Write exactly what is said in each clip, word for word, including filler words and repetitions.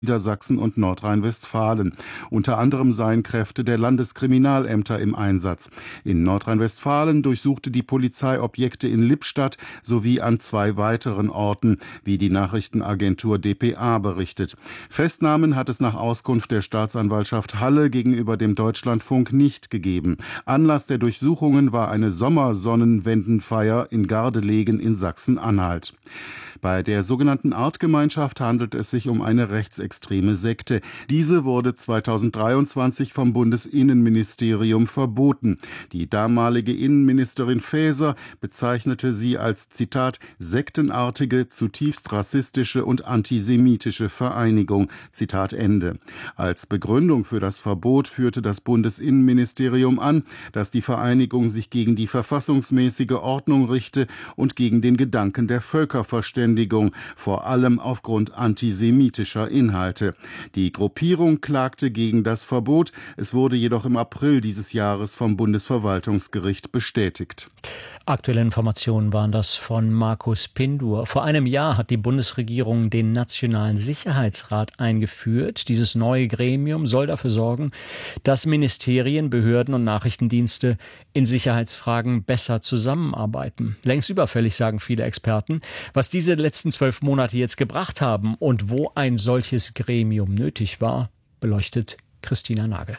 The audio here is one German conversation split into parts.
Niedersachsen und Nordrhein-Westfalen. Unter anderem seien Kräfte der Landeskriminalämter im Einsatz. In Nordrhein-Westfalen durchsuchte die Polizei Objekte in Lippstadt sowie an zwei weiteren Orten, wie die Nachrichtenagentur D P A berichtet. Festnahmen hat es nach Auskunft der Staatsanwaltschaft Halle gegenüber dem Deutschlandfunk nicht gegeben. Anlass der Durchsuchungen war eine Sommersonnenwendenfeier in Gardelegen in Sachsen-Anhalt. Bei der sogenannten Artgemeinschaft handelt es sich um eine rechtsextreme Sekte. Diese wurde zweitausenddreiundzwanzig vom Bundesinnenministerium verboten. Die damalige Innenministerin Faeser bezeichnete sie als, Zitat, sektenartige, zutiefst rassistische und antisemitische Vereinigung, Zitat Ende. Als Begründung für das Verbot führte das Bundesinnenministerium an, dass die Vereinigung sich gegen die verfassungsmäßige Ordnung richte und gegen den Gedanken der Völkerverständigung, vor allem aufgrund antisemitischer Inhalte. Die Gruppierung klagte gegen das Verbot. Es wurde jedoch im April dieses Jahres vom Bundesverwaltungsgericht bestätigt. Aktuelle Informationen waren das von Markus Pindur. Vor einem Jahr hat die Bundesregierung den Nationalen Sicherheitsrat eingeführt. Dieses neue Gremium soll dafür sorgen, dass Ministerien, Behörden und Nachrichtendienste in Sicherheitsfragen besser zusammenarbeiten. Längst überfällig, sagen viele Experten. Was diese letzten zwölf Monate jetzt gebracht haben und wo ein solches Gremium nötig war, beleuchtet Christina Nagel.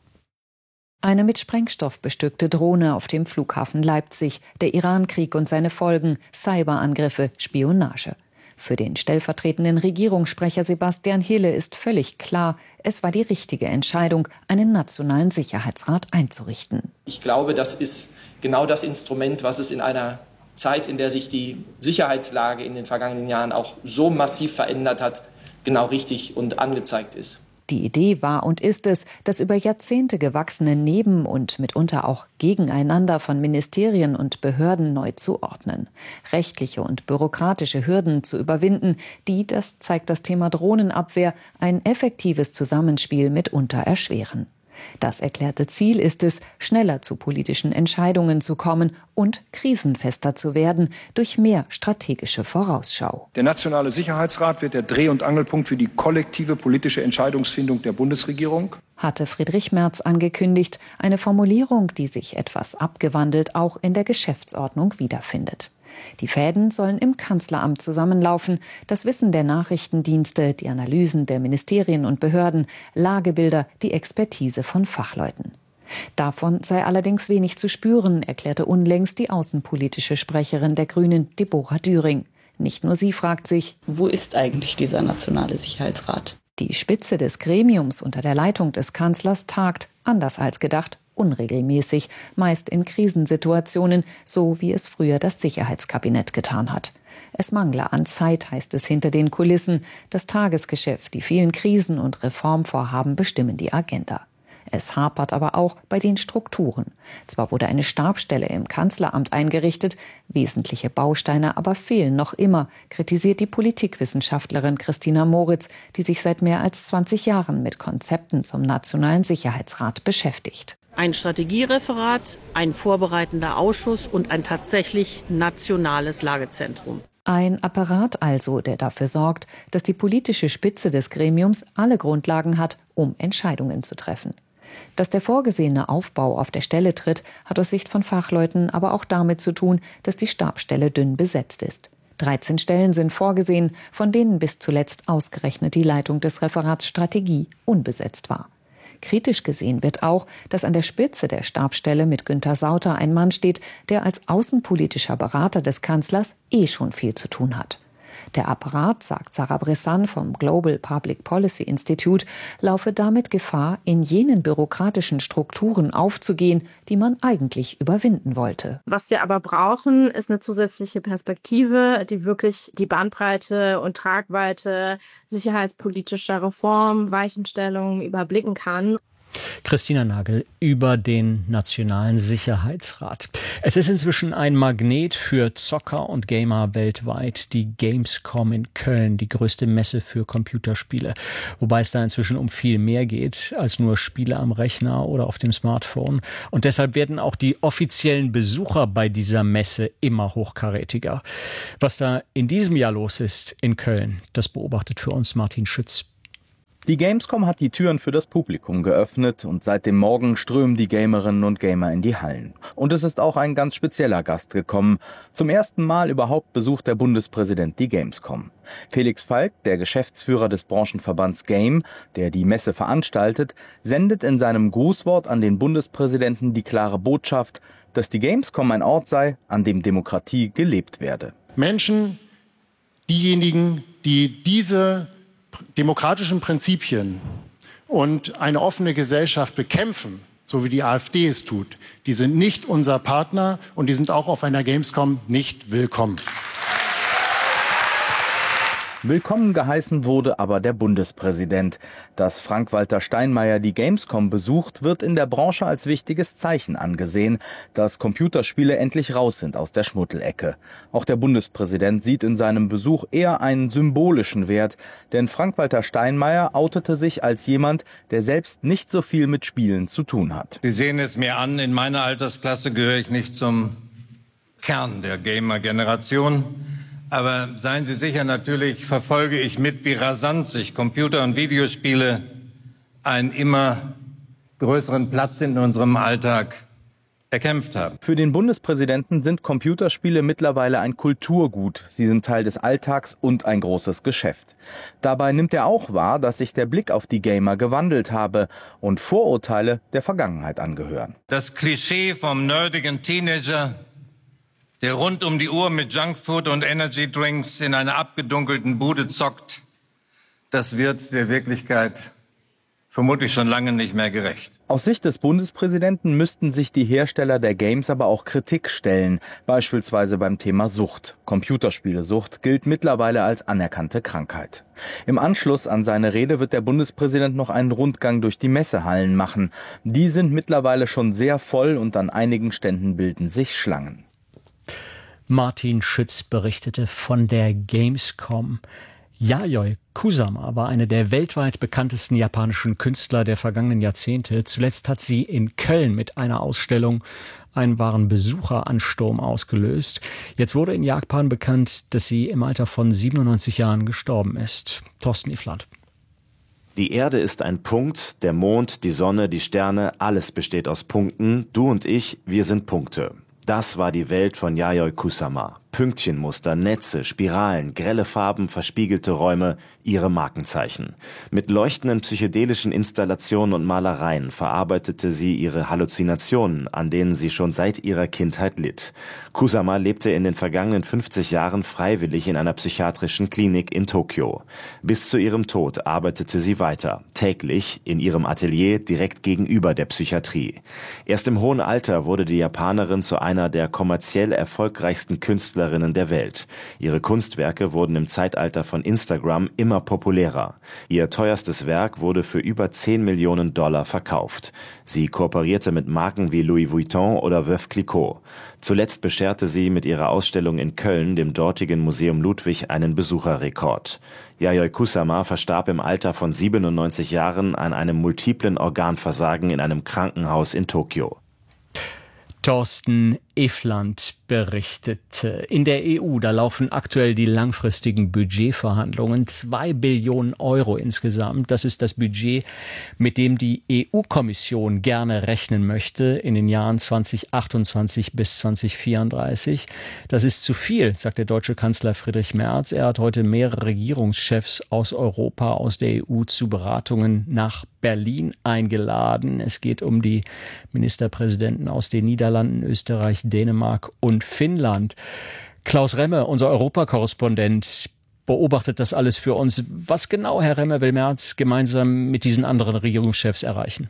Eine mit Sprengstoff bestückte Drohne auf dem Flughafen Leipzig, der Irankrieg und seine Folgen, Cyberangriffe, Spionage. Für den stellvertretenden Regierungssprecher Sebastian Hille ist völlig klar, es war die richtige Entscheidung, einen nationalen Sicherheitsrat einzurichten. Ich glaube, das ist genau das Instrument, was es in einer Zeit, in der sich die Sicherheitslage in den vergangenen Jahren auch so massiv verändert hat, genau richtig und angezeigt ist. Die Idee war und ist es, das über Jahrzehnte gewachsene Neben- und mitunter auch Gegeneinander von Ministerien und Behörden neu zu ordnen, rechtliche und bürokratische Hürden zu überwinden, die, das zeigt das Thema Drohnenabwehr, ein effektives Zusammenspiel mitunter erschweren. Das erklärte Ziel ist es, schneller zu politischen Entscheidungen zu kommen und krisenfester zu werden durch mehr strategische Vorausschau. Der Nationale Sicherheitsrat wird der Dreh- und Angelpunkt für die kollektive politische Entscheidungsfindung der Bundesregierung, hatte Friedrich Merz angekündigt, eine Formulierung, die sich etwas abgewandelt auch in der Geschäftsordnung wiederfindet. Die Fäden sollen im Kanzleramt zusammenlaufen, das Wissen der Nachrichtendienste, die Analysen der Ministerien und Behörden, Lagebilder, die Expertise von Fachleuten. Davon sei allerdings wenig zu spüren, erklärte unlängst die außenpolitische Sprecherin der Grünen, Deborah Düring. Nicht nur sie fragt sich, wo ist eigentlich dieser Nationale Sicherheitsrat? Die Spitze des Gremiums unter der Leitung des Kanzlers tagt, anders als gedacht, unregelmäßig, meist in Krisensituationen, so wie es früher das Sicherheitskabinett getan hat. Es mangle an Zeit, heißt es hinter den Kulissen. Das Tagesgeschäft, die vielen Krisen und Reformvorhaben bestimmen die Agenda. Es hapert aber auch bei den Strukturen. Zwar wurde eine Stabsstelle im Kanzleramt eingerichtet, wesentliche Bausteine aber fehlen noch immer, kritisiert die Politikwissenschaftlerin Christina Moritz, die sich seit mehr als zwanzig Jahren mit Konzepten zum Nationalen Sicherheitsrat beschäftigt. Ein Strategiereferat, ein vorbereitender Ausschuss und ein tatsächlich nationales Lagezentrum. Ein Apparat also, der dafür sorgt, dass die politische Spitze des Gremiums alle Grundlagen hat, um Entscheidungen zu treffen. Dass der vorgesehene Aufbau auf der Stelle tritt, hat aus Sicht von Fachleuten aber auch damit zu tun, dass die Stabsstelle dünn besetzt ist. dreizehn Stellen sind vorgesehen, von denen bis zuletzt ausgerechnet die Leitung des Referats Strategie unbesetzt war. Kritisch gesehen wird auch, dass an der Spitze der Stabsstelle mit Günther Sauter ein Mann steht, der als außenpolitischer Berater des Kanzlers eh schon viel zu tun hat. Der Apparat, sagt Sarah Bressan vom Global Public Policy Institute, laufe damit Gefahr, in jenen bürokratischen Strukturen aufzugehen, die man eigentlich überwinden wollte. Was wir aber brauchen, ist eine zusätzliche Perspektive, die wirklich die Bandbreite und Tragweite sicherheitspolitischer Reform, Weichenstellungen überblicken kann. Christina Nagel über den Nationalen Sicherheitsrat. Es ist inzwischen ein Magnet für Zocker und Gamer weltweit, die Gamescom in Köln, die größte Messe für Computerspiele. Wobei es da inzwischen um viel mehr geht als nur Spiele am Rechner oder auf dem Smartphone. Und deshalb werden auch die offiziellen Besucher bei dieser Messe immer hochkarätiger. Was da in diesem Jahr los ist in Köln, das beobachtet für uns Martin Schütz. Die Gamescom hat die Türen für das Publikum geöffnet und seit dem Morgen strömen die Gamerinnen und Gamer in die Hallen. Und es ist auch ein ganz spezieller Gast gekommen. Zum ersten Mal überhaupt besucht der Bundespräsident die Gamescom. Felix Falk, der Geschäftsführer des Branchenverbands Game, der die Messe veranstaltet, sendet in seinem Grußwort an den Bundespräsidenten die klare Botschaft, dass die Gamescom ein Ort sei, an dem Demokratie gelebt werde. Menschen, diejenigen, die diese demokratischen Prinzipien und eine offene Gesellschaft bekämpfen, so wie die AfD es tut, die sind nicht unser Partner und die sind auch auf einer Gamescom nicht willkommen. Willkommen geheißen wurde aber der Bundespräsident. Dass Frank-Walter Steinmeier die Gamescom besucht, wird in der Branche als wichtiges Zeichen angesehen, dass Computerspiele endlich raus sind aus der Schmuddelecke. Auch der Bundespräsident sieht in seinem Besuch eher einen symbolischen Wert, denn Frank-Walter Steinmeier outete sich als jemand, der selbst nicht so viel mit Spielen zu tun hat. Sie sehen es mir an, in meiner Altersklasse gehöre ich nicht zum Kern der Gamer-Generation. Aber seien Sie sicher, natürlich verfolge ich mit, wie rasant sich Computer- und Videospiele einen immer größeren Platz in unserem Alltag erkämpft haben. Für den Bundespräsidenten sind Computerspiele mittlerweile ein Kulturgut. Sie sind Teil des Alltags und ein großes Geschäft. Dabei nimmt er auch wahr, dass sich der Blick auf die Gamer gewandelt habe und Vorurteile der Vergangenheit angehören. Das Klischee vom nerdigen Teenager, der rund um die Uhr mit Junkfood und Energydrinks in einer abgedunkelten Bude zockt, das wird der Wirklichkeit vermutlich schon lange nicht mehr gerecht. Aus Sicht des Bundespräsidenten müssten sich die Hersteller der Games aber auch Kritik stellen, beispielsweise beim Thema Sucht. Computerspielesucht gilt mittlerweile als anerkannte Krankheit. Im Anschluss an seine Rede wird der Bundespräsident noch einen Rundgang durch die Messehallen machen. Die sind mittlerweile schon sehr voll und an einigen Ständen bilden sich Schlangen. Martin Schütz berichtete von der Gamescom. Yayoi Kusama war eine der weltweit bekanntesten japanischen Künstler der vergangenen Jahrzehnte. Zuletzt hat sie in Köln mit einer Ausstellung einen wahren Besucheransturm ausgelöst. Jetzt wurde in Japan bekannt, dass sie im Alter von siebenundneunzig Jahren gestorben ist. Thorsten Ifland. Die Erde ist ein Punkt, der Mond, die Sonne, die Sterne, alles besteht aus Punkten. Du und ich, wir sind Punkte. Das war die Welt von Yayoi Kusama. Pünktchenmuster, Netze, Spiralen, grelle Farben, verspiegelte Räume, ihre Markenzeichen. Mit leuchtenden psychedelischen Installationen und Malereien verarbeitete sie ihre Halluzinationen, an denen sie schon seit ihrer Kindheit litt. Kusama lebte in den vergangenen fünfzig Jahren freiwillig in einer psychiatrischen Klinik in Tokio. Bis zu ihrem Tod arbeitete sie weiter, täglich in ihrem Atelier direkt gegenüber der Psychiatrie. Erst im hohen Alter wurde die Japanerin zu einer der kommerziell erfolgreichsten Künstlerinnen der Welt. Ihre Kunstwerke wurden im Zeitalter von Instagram immer populärer. Ihr teuerstes Werk wurde für über zehn Millionen Dollar verkauft. Sie kooperierte mit Marken wie Louis Vuitton oder Veuve Clicquot. Zuletzt bescherte sie mit ihrer Ausstellung in Köln dem dortigen Museum Ludwig einen Besucherrekord. Yayoi Kusama verstarb im Alter von siebenundneunzig Jahren an einem multiplen Organversagen in einem Krankenhaus in Tokio. Thorsten Ifland berichtete. In der E U, da laufen aktuell die langfristigen Budgetverhandlungen. Zwei Billionen Euro insgesamt. Das ist das Budget, mit dem die E U-Kommission gerne rechnen möchte in den Jahren zwanzig achtundzwanzig bis zwanzig vierunddreißig. Das ist zu viel, sagt der deutsche Kanzler Friedrich Merz. Er hat heute mehrere Regierungschefs aus Europa, aus der E U zu Beratungen nach Berlin eingeladen. Es geht um die Ministerpräsidenten aus den Niederlanden, Österreich, Dänemark und Finnland. Klaus Remme, unser Europakorrespondent, beobachtet das alles für uns. Was genau, Herr Remme, will Merz gemeinsam mit diesen anderen Regierungschefs erreichen?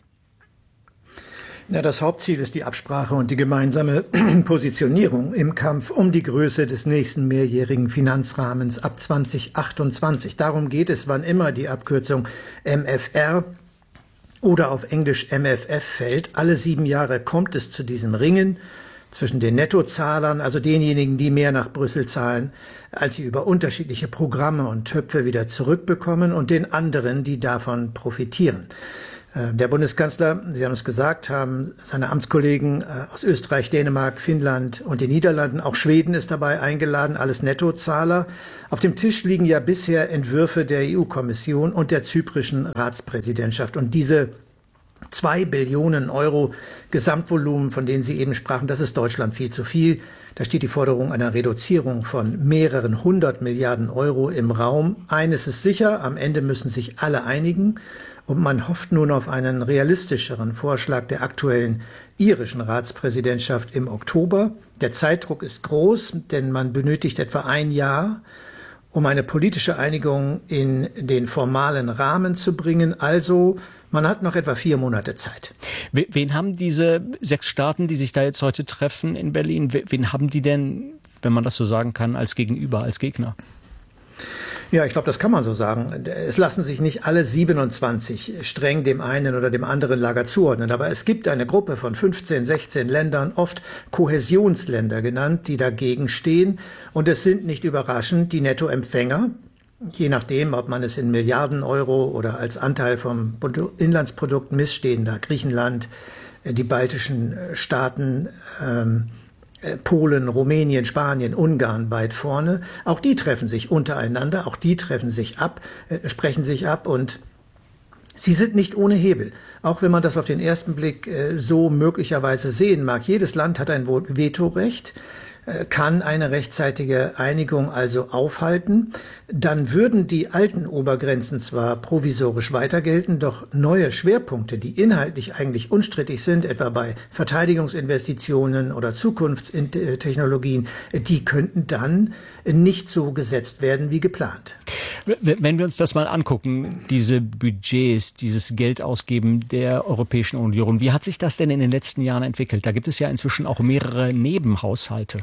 Ja, das Hauptziel ist die Absprache und die gemeinsame Positionierung im Kampf um die Größe des nächsten mehrjährigen Finanzrahmens ab zwanzig achtundzwanzig. Darum geht es, wann immer die Abkürzung M F R oder auf Englisch M F F fällt. Alle sieben Jahre kommt es zu diesen Ringen zwischen den Nettozahlern, also denjenigen, die mehr nach Brüssel zahlen, als sie über unterschiedliche Programme und Töpfe wieder zurückbekommen, und den anderen, die davon profitieren. Der Bundeskanzler, Sie haben es gesagt, haben seine Amtskollegen aus Österreich, Dänemark, Finnland und den Niederlanden, auch Schweden ist dabei eingeladen, alles Nettozahler. Auf dem Tisch liegen ja bisher Entwürfe der E U-Kommission und der zyprischen Ratspräsidentschaft. Und diese zwei Billionen Euro Gesamtvolumen, von denen Sie eben sprachen, das ist Deutschland viel zu viel. Da steht die Forderung einer Reduzierung von mehreren hundert Milliarden Euro im Raum. Eines ist sicher, am Ende müssen sich alle einigen. Und man hofft nun auf einen realistischeren Vorschlag der aktuellen irischen Ratspräsidentschaft im Oktober. Der Zeitdruck ist groß, denn man benötigt etwa ein Jahr, um eine politische Einigung in den formalen Rahmen zu bringen. Also man hat noch etwa vier Monate Zeit. Wen haben diese sechs Staaten, die sich da jetzt heute treffen in Berlin, wen haben die denn, wenn man das so sagen kann, als Gegenüber, als Gegner? Ja, ich glaube, das kann man so sagen. Es lassen sich nicht alle siebenundzwanzig streng dem einen oder dem anderen Lager zuordnen. Aber es gibt eine Gruppe von fünfzehn, sechzehn Ländern, oft Kohäsionsländer genannt, die dagegen stehen. Und es sind nicht überraschend die Nettoempfänger. Je nachdem, ob man es in Milliarden Euro oder als Anteil vom Inlandsprodukt missstehender Griechenland, die baltischen Staaten, ähm, Polen, Rumänien, Spanien, Ungarn weit vorne. Auch die treffen sich untereinander, auch die treffen sich ab, äh, sprechen sich ab und sie sind nicht ohne Hebel. Auch wenn man das auf den ersten Blick äh, so möglicherweise sehen mag. Jedes Land hat ein Vetorecht, äh, kann eine rechtzeitige Einigung also aufhalten. Dann würden die alten Obergrenzen zwar provisorisch weiter gelten, doch neue Schwerpunkte, die inhaltlich eigentlich unstrittig sind, etwa bei Verteidigungsinvestitionen oder Zukunftstechnologien, die könnten dann nicht so gesetzt werden wie geplant. Wenn wir uns das mal angucken, diese Budgets, dieses Geldausgeben der Europäischen Union, wie hat sich das denn in den letzten Jahren entwickelt? Da gibt es ja inzwischen auch mehrere Nebenhaushalte.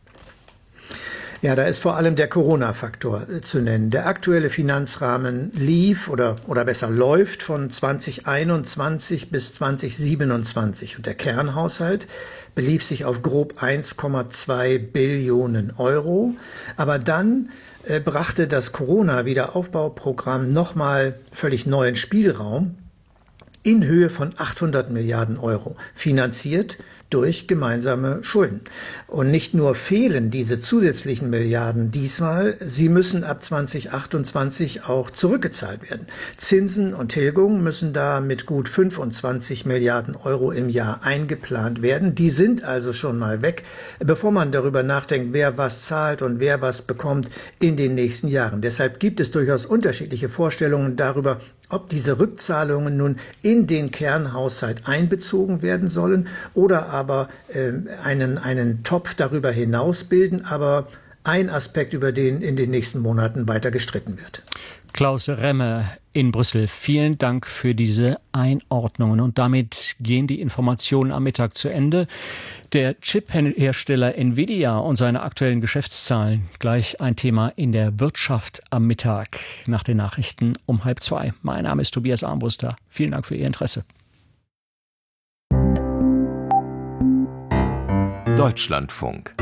Ja, da ist vor allem der Corona-Faktor zu nennen. Der aktuelle Finanzrahmen lief oder, oder besser läuft von zweitausendeinundzwanzig bis zweitausendsiebenundzwanzig. Und der Kernhaushalt belief sich auf grob eins Komma zwei Billionen Euro. Aber dann äh, brachte das Corona-Wiederaufbauprogramm nochmal völlig neuen Spielraum in Höhe von achthundert Milliarden Euro, finanziert durch gemeinsame Schulden. Und nicht nur fehlen diese zusätzlichen Milliarden diesmal, sie müssen ab zweitausendachtundzwanzig auch zurückgezahlt werden. Zinsen und Tilgung müssen da mit gut fünfundzwanzig Milliarden Euro im Jahr eingeplant werden. Die sind also schon mal weg, bevor man darüber nachdenkt, wer was zahlt und wer was bekommt in den nächsten Jahren. Deshalb gibt es durchaus unterschiedliche Vorstellungen darüber, ob diese Rückzahlungen nun in den Kernhaushalt einbezogen werden sollen oder aber äh, einen, einen Topf darüber hinaus bilden. Aber ein Aspekt, über den in den nächsten Monaten weiter gestritten wird. Klaus Remme in Brüssel, vielen Dank für diese Einordnungen. Und damit gehen die Informationen am Mittag zu Ende. Der Chip-Hersteller Nvidia und seine aktuellen Geschäftszahlen. Gleich ein Thema in der Wirtschaft am Mittag nach den Nachrichten um halb zwei. Mein Name ist Tobias Armbruster. Vielen Dank für Ihr Interesse. Deutschlandfunk.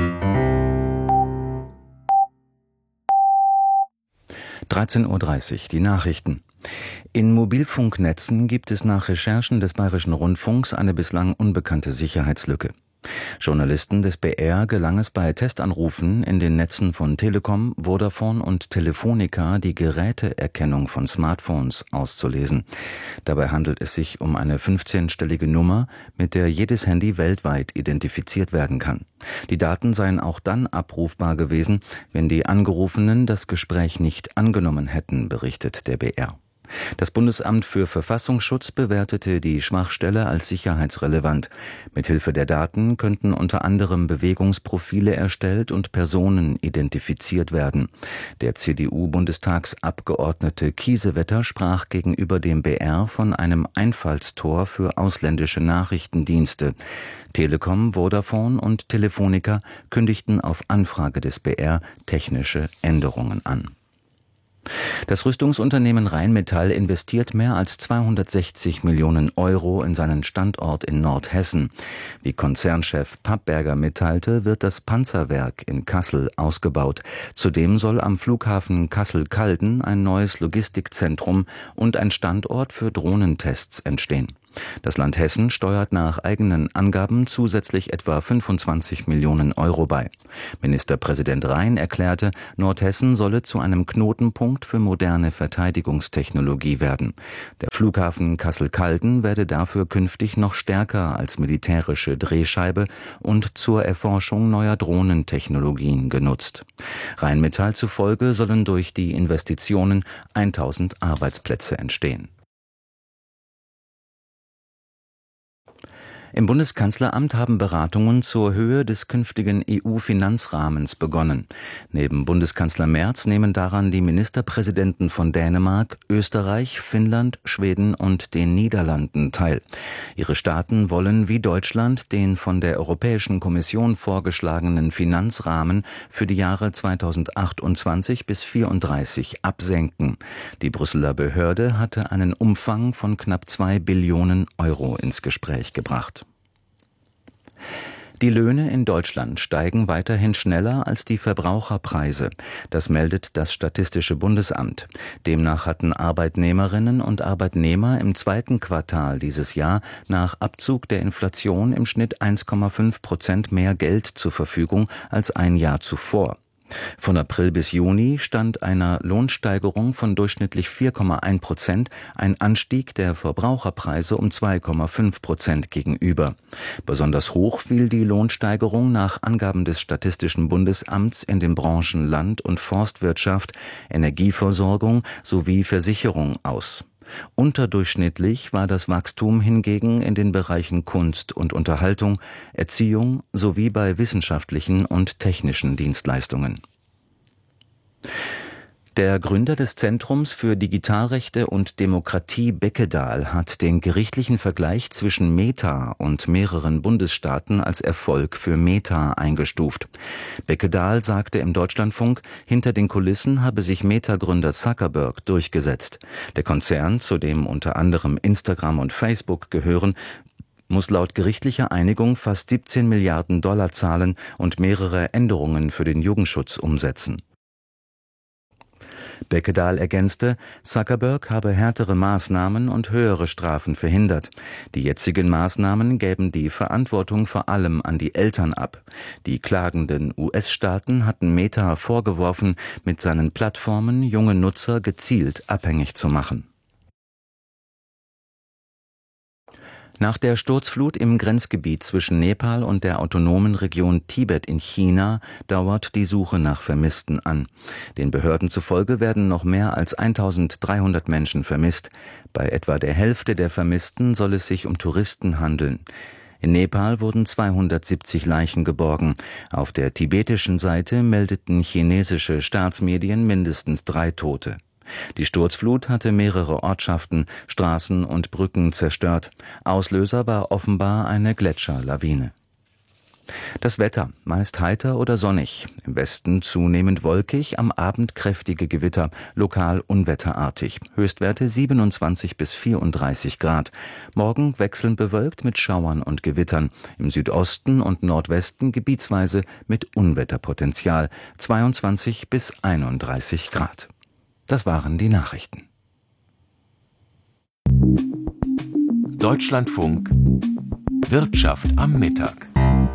dreizehn Uhr dreißig, die Nachrichten. In Mobilfunknetzen gibt es nach Recherchen des Bayerischen Rundfunks eine bislang unbekannte Sicherheitslücke. Journalisten des B R gelang es bei Testanrufen in den Netzen von Telekom, Vodafone und Telefonica die Geräteerkennung von Smartphones auszulesen. Dabei handelt es sich um eine fünfzehnstellige Nummer, mit der jedes Handy weltweit identifiziert werden kann. Die Daten seien auch dann abrufbar gewesen, wenn die Angerufenen das Gespräch nicht angenommen hätten, berichtet der B R. Das Bundesamt für Verfassungsschutz bewertete die Schwachstelle als sicherheitsrelevant. Mithilfe der Daten könnten unter anderem Bewegungsprofile erstellt und Personen identifiziert werden. Der C D U-Bundestagsabgeordnete Kiesewetter sprach gegenüber dem B R von einem Einfallstor für ausländische Nachrichtendienste. Telekom, Vodafone und Telefonica kündigten auf Anfrage des B R technische Änderungen an. Das Rüstungsunternehmen Rheinmetall investiert mehr als zweihundertsechzig Millionen Euro in seinen Standort in Nordhessen. Wie Konzernchef Pappberger mitteilte, wird das Panzerwerk in Kassel ausgebaut. Zudem soll am Flughafen Kassel-Calden ein neues Logistikzentrum und ein Standort für Drohnentests entstehen. Das Land Hessen steuert nach eigenen Angaben zusätzlich etwa fünfundzwanzig Millionen Euro bei. Ministerpräsident Rhein erklärte, Nordhessen solle zu einem Knotenpunkt für moderne Verteidigungstechnologie werden. Der Flughafen Kassel-Calden werde dafür künftig noch stärker als militärische Drehscheibe und zur Erforschung neuer Drohnentechnologien genutzt. Rheinmetall zufolge sollen durch die Investitionen tausend Arbeitsplätze entstehen. Im Bundeskanzleramt haben Beratungen zur Höhe des künftigen E U-Finanzrahmens begonnen. Neben Bundeskanzler Merz nehmen daran die Ministerpräsidenten von Dänemark, Österreich, Finnland, Schweden und den Niederlanden teil. Ihre Staaten wollen wie Deutschland den von der Europäischen Kommission vorgeschlagenen Finanzrahmen für die Jahre zweitausendachtundzwanzig bis vierunddreißig absenken. Die Brüsseler Behörde hatte einen Umfang von knapp zwei Billionen Euro ins Gespräch gebracht. Die Löhne in Deutschland steigen weiterhin schneller als die Verbraucherpreise. Das meldet das Statistische Bundesamt. Demnach hatten Arbeitnehmerinnen und Arbeitnehmer im zweiten Quartal dieses Jahr nach Abzug der Inflation im Schnitt eins Komma fünf Prozent mehr Geld zur Verfügung als ein Jahr zuvor. Von April bis Juni stand einer Lohnsteigerung von durchschnittlich vier Komma eins Prozent ein Anstieg der Verbraucherpreise um zwei Komma fünf Prozent gegenüber. Besonders hoch fiel die Lohnsteigerung nach Angaben des Statistischen Bundesamts in den Branchen Land- und Forstwirtschaft, Energieversorgung sowie Versicherung aus. Unterdurchschnittlich war das Wachstum hingegen in den Bereichen Kunst und Unterhaltung, Erziehung sowie bei wissenschaftlichen und technischen Dienstleistungen. Der Gründer des Zentrums für Digitalrechte und Demokratie Beckedahl hat den gerichtlichen Vergleich zwischen Meta und mehreren Bundesstaaten als Erfolg für Meta eingestuft. Beckedahl sagte im Deutschlandfunk, hinter den Kulissen habe sich Meta-Gründer Zuckerberg durchgesetzt. Der Konzern, zu dem unter anderem Instagram und Facebook gehören, muss laut gerichtlicher Einigung fast siebzehn Milliarden Dollar zahlen und mehrere Änderungen für den Jugendschutz umsetzen. Beckedahl ergänzte, Zuckerberg habe härtere Maßnahmen und höhere Strafen verhindert. Die jetzigen Maßnahmen gäben die Verantwortung vor allem an die Eltern ab. Die klagenden U S-Staaten hatten Meta vorgeworfen, mit seinen Plattformen junge Nutzer gezielt abhängig zu machen. Nach der Sturzflut im Grenzgebiet zwischen Nepal und der autonomen Region Tibet in China dauert die Suche nach Vermissten an. Den Behörden zufolge werden noch mehr als eintausenddreihundert Menschen vermisst. Bei etwa der Hälfte der Vermissten soll es sich um Touristen handeln. In Nepal wurden zweihundertsiebzig Leichen geborgen. Auf der tibetischen Seite meldeten chinesische Staatsmedien mindestens drei Tote. Die Sturzflut hatte mehrere Ortschaften, Straßen und Brücken zerstört. Auslöser war offenbar eine Gletscherlawine. Das Wetter, meist heiter oder sonnig, im Westen zunehmend wolkig, am Abend kräftige Gewitter, lokal unwetterartig, Höchstwerte siebenundzwanzig bis vierunddreißig Grad. Morgen wechselnd bewölkt mit Schauern und Gewittern, im Südosten und Nordwesten gebietsweise mit Unwetterpotenzial, zweiundzwanzig bis einunddreißig Grad. Das waren die Nachrichten. Deutschlandfunk Wirtschaft am Mittag.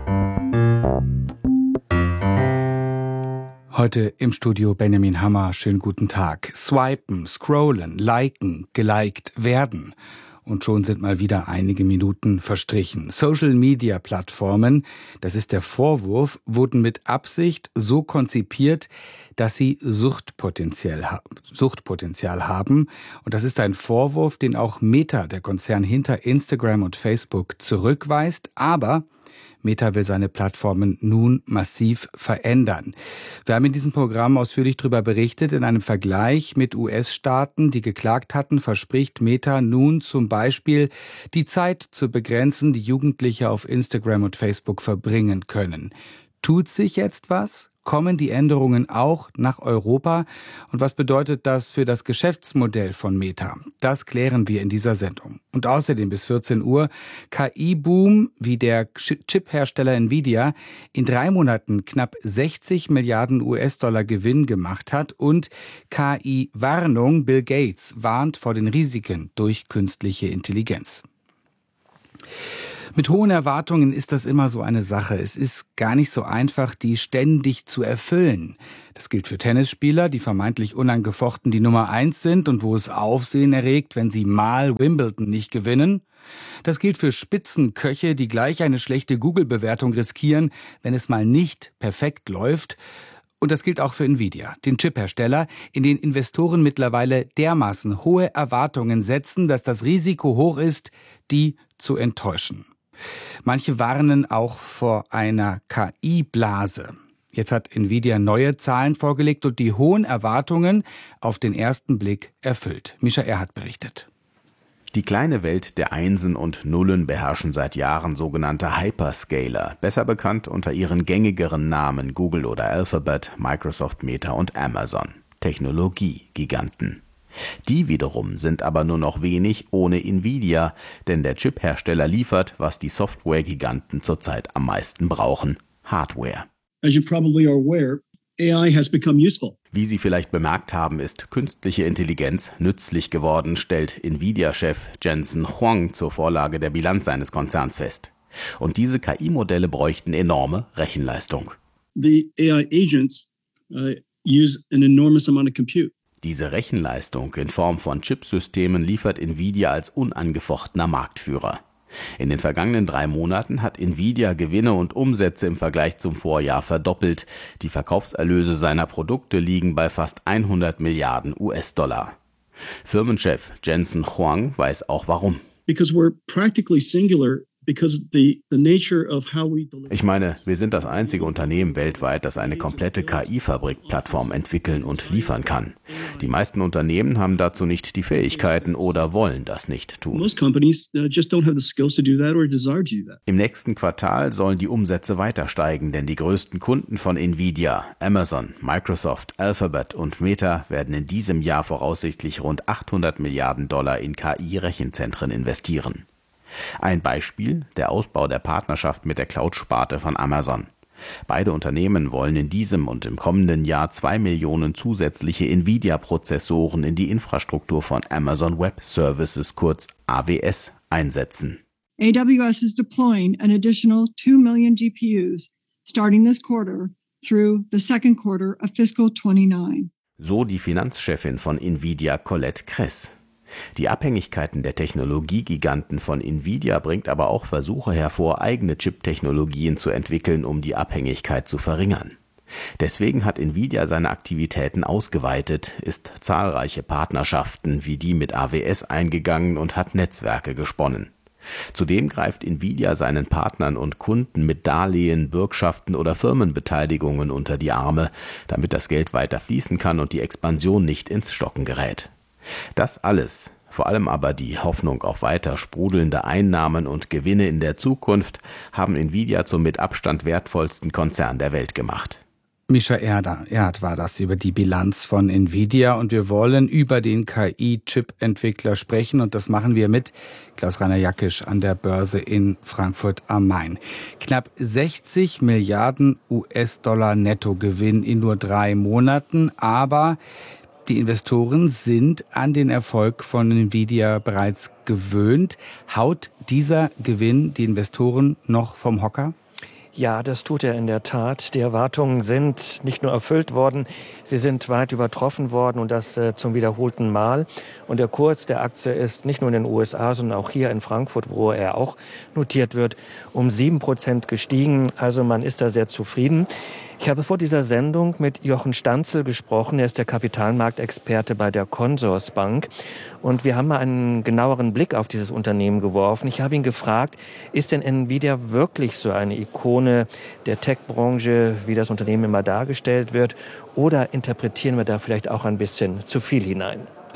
Heute im Studio Benjamin Hammer. Schönen guten Tag. Swipen, scrollen, liken, geliked werden. Und schon sind mal wieder einige Minuten verstrichen. Social-Media-Plattformen, das ist der Vorwurf, wurden mit Absicht so konzipiert, dass sie Suchtpotenzial, Suchtpotenzial haben. Und das ist ein Vorwurf, den auch Meta, der Konzern hinter Instagram und Facebook, zurückweist. Aber Meta will seine Plattformen nun massiv verändern. Wir haben in diesem Programm ausführlich darüber berichtet. In einem Vergleich mit U S-Staaten, die geklagt hatten, verspricht Meta nun zum Beispiel, die Zeit zu begrenzen, die Jugendliche auf Instagram und Facebook verbringen können. Tut sich jetzt was? Kommen die Änderungen auch nach Europa? Und was bedeutet das für das Geschäftsmodell von Meta? Das klären wir in dieser Sendung. Und außerdem bis vierzehn Uhr K I-Boom, wie der Chip-Hersteller Nvidia in drei Monaten knapp sechzig Milliarden U S-Dollar Gewinn gemacht hat, und K I-Warnung, Bill Gates warnt vor den Risiken durch künstliche Intelligenz. Mit hohen Erwartungen ist das immer so eine Sache. Es ist gar nicht so einfach, die ständig zu erfüllen. Das gilt für Tennisspieler, die vermeintlich unangefochten die Nummer eins sind und wo es Aufsehen erregt, wenn sie mal Wimbledon nicht gewinnen. Das gilt für Spitzenköche, die gleich eine schlechte Google-Bewertung riskieren, wenn es mal nicht perfekt läuft. Und das gilt auch für Nvidia, den Chiphersteller, in den Investoren mittlerweile dermaßen hohe Erwartungen setzen, dass das Risiko hoch ist, die zu enttäuschen. Manche warnen auch vor einer K I-Blase. Jetzt hat Nvidia neue Zahlen vorgelegt und die hohen Erwartungen auf den ersten Blick erfüllt. Mischa Erhardt berichtet. Die kleine Welt der Einsen und Nullen beherrschen seit Jahren sogenannte Hyperscaler, besser bekannt unter ihren gängigeren Namen Google oder Alphabet, Microsoft, Meta und Amazon. Technologie-Giganten. Die wiederum sind aber nur noch wenig ohne Nvidia, denn der Chip-Hersteller liefert, was die Software-Giganten zurzeit am meisten brauchen: Hardware. As you probably are aware, A I has become useful. Wie Sie vielleicht bemerkt haben, ist künstliche Intelligenz nützlich geworden, stellt Nvidia-Chef Jensen Huang zur Vorlage der Bilanz seines Konzerns fest. Und diese K I-Modelle bräuchten enorme Rechenleistung. The A I agents uh, use an enormous amount of compute. Diese Rechenleistung in Form von Chipsystemen liefert Nvidia als unangefochtener Marktführer. In den vergangenen drei Monaten hat Nvidia Gewinne und Umsätze im Vergleich zum Vorjahr verdoppelt. Die Verkaufserlöse seiner Produkte liegen bei fast hundert Milliarden U S-Dollar. Firmenchef Jensen Huang weiß auch warum. Because we're practically singular. Because the, the nature of how we deliver. Ich meine, wir sind das einzige Unternehmen weltweit, das eine komplette K I-Fabrik-Plattform entwickeln und liefern kann. Die meisten Unternehmen haben dazu nicht die Fähigkeiten oder wollen das nicht tun. Most companies just don't have the skills to do that or desire to do that. Im nächsten Quartal sollen die Umsätze weiter steigen, denn die größten Kunden von Nvidia, Amazon, Microsoft, Alphabet und Meta, werden in diesem Jahr voraussichtlich rund achthundert Milliarden Dollar in K I-Rechenzentren investieren. Ein Beispiel: der Ausbau der Partnerschaft mit der Cloud-Sparte von Amazon. Beide Unternehmen wollen in diesem und im kommenden Jahr zwei Millionen zusätzliche Nvidia-Prozessoren in die Infrastruktur von Amazon Web Services, kurz A W S, einsetzen. A W S is deploying an additional two million G P Us starting this quarter through the second quarter of fiscal twenty-nine. So die Finanzchefin von Nvidia, Colette Kress. Die Abhängigkeiten der Technologiegiganten von Nvidia bringt aber auch Versuche hervor, eigene Chip-Technologien zu entwickeln, um die Abhängigkeit zu verringern. Deswegen hat Nvidia seine Aktivitäten ausgeweitet, ist zahlreiche Partnerschaften wie die mit A W S eingegangen und hat Netzwerke gesponnen. Zudem greift Nvidia seinen Partnern und Kunden mit Darlehen, Bürgschaften oder Firmenbeteiligungen unter die Arme, damit das Geld weiter fließen kann und die Expansion nicht ins Stocken gerät. Das alles, vor allem aber die Hoffnung auf weiter sprudelnde Einnahmen und Gewinne in der Zukunft, haben Nvidia zum mit Abstand wertvollsten Konzern der Welt gemacht. Mischa Erhardt war das über die Bilanz von Nvidia, und wir wollen über den K I-Chip-Entwickler sprechen, und das machen wir mit Klaus-Rainer Jackisch an der Börse in Frankfurt am Main. Knapp sechzig Milliarden U S-Dollar Nettogewinn in nur drei Monaten, aber die Investoren sind an den Erfolg von Nvidia bereits gewöhnt. Haut dieser Gewinn die Investoren noch vom Hocker? Ja, das tut er in der Tat. Die Erwartungen sind nicht nur erfüllt worden, sie sind weit übertroffen worden, und das äh, zum wiederholten Mal. Und der Kurs der Aktie ist nicht nur in den U S A, sondern auch hier in Frankfurt, wo er auch notiert wird, um sieben Prozent gestiegen. Also man ist da sehr zufrieden. Ich habe vor dieser Sendung mit Jochen Stanzel gesprochen. Er ist der Kapitalmarktexperte bei der Consorsbank. Und wir haben mal einen genaueren Blick auf dieses Unternehmen geworfen. Ich habe ihn gefragt, ist denn Nvidia wirklich so eine Ikone der Tech-Branche, wie das Unternehmen immer dargestellt wird? Oder interpretieren wir da vielleicht auch ein bisschen zu viel hinein?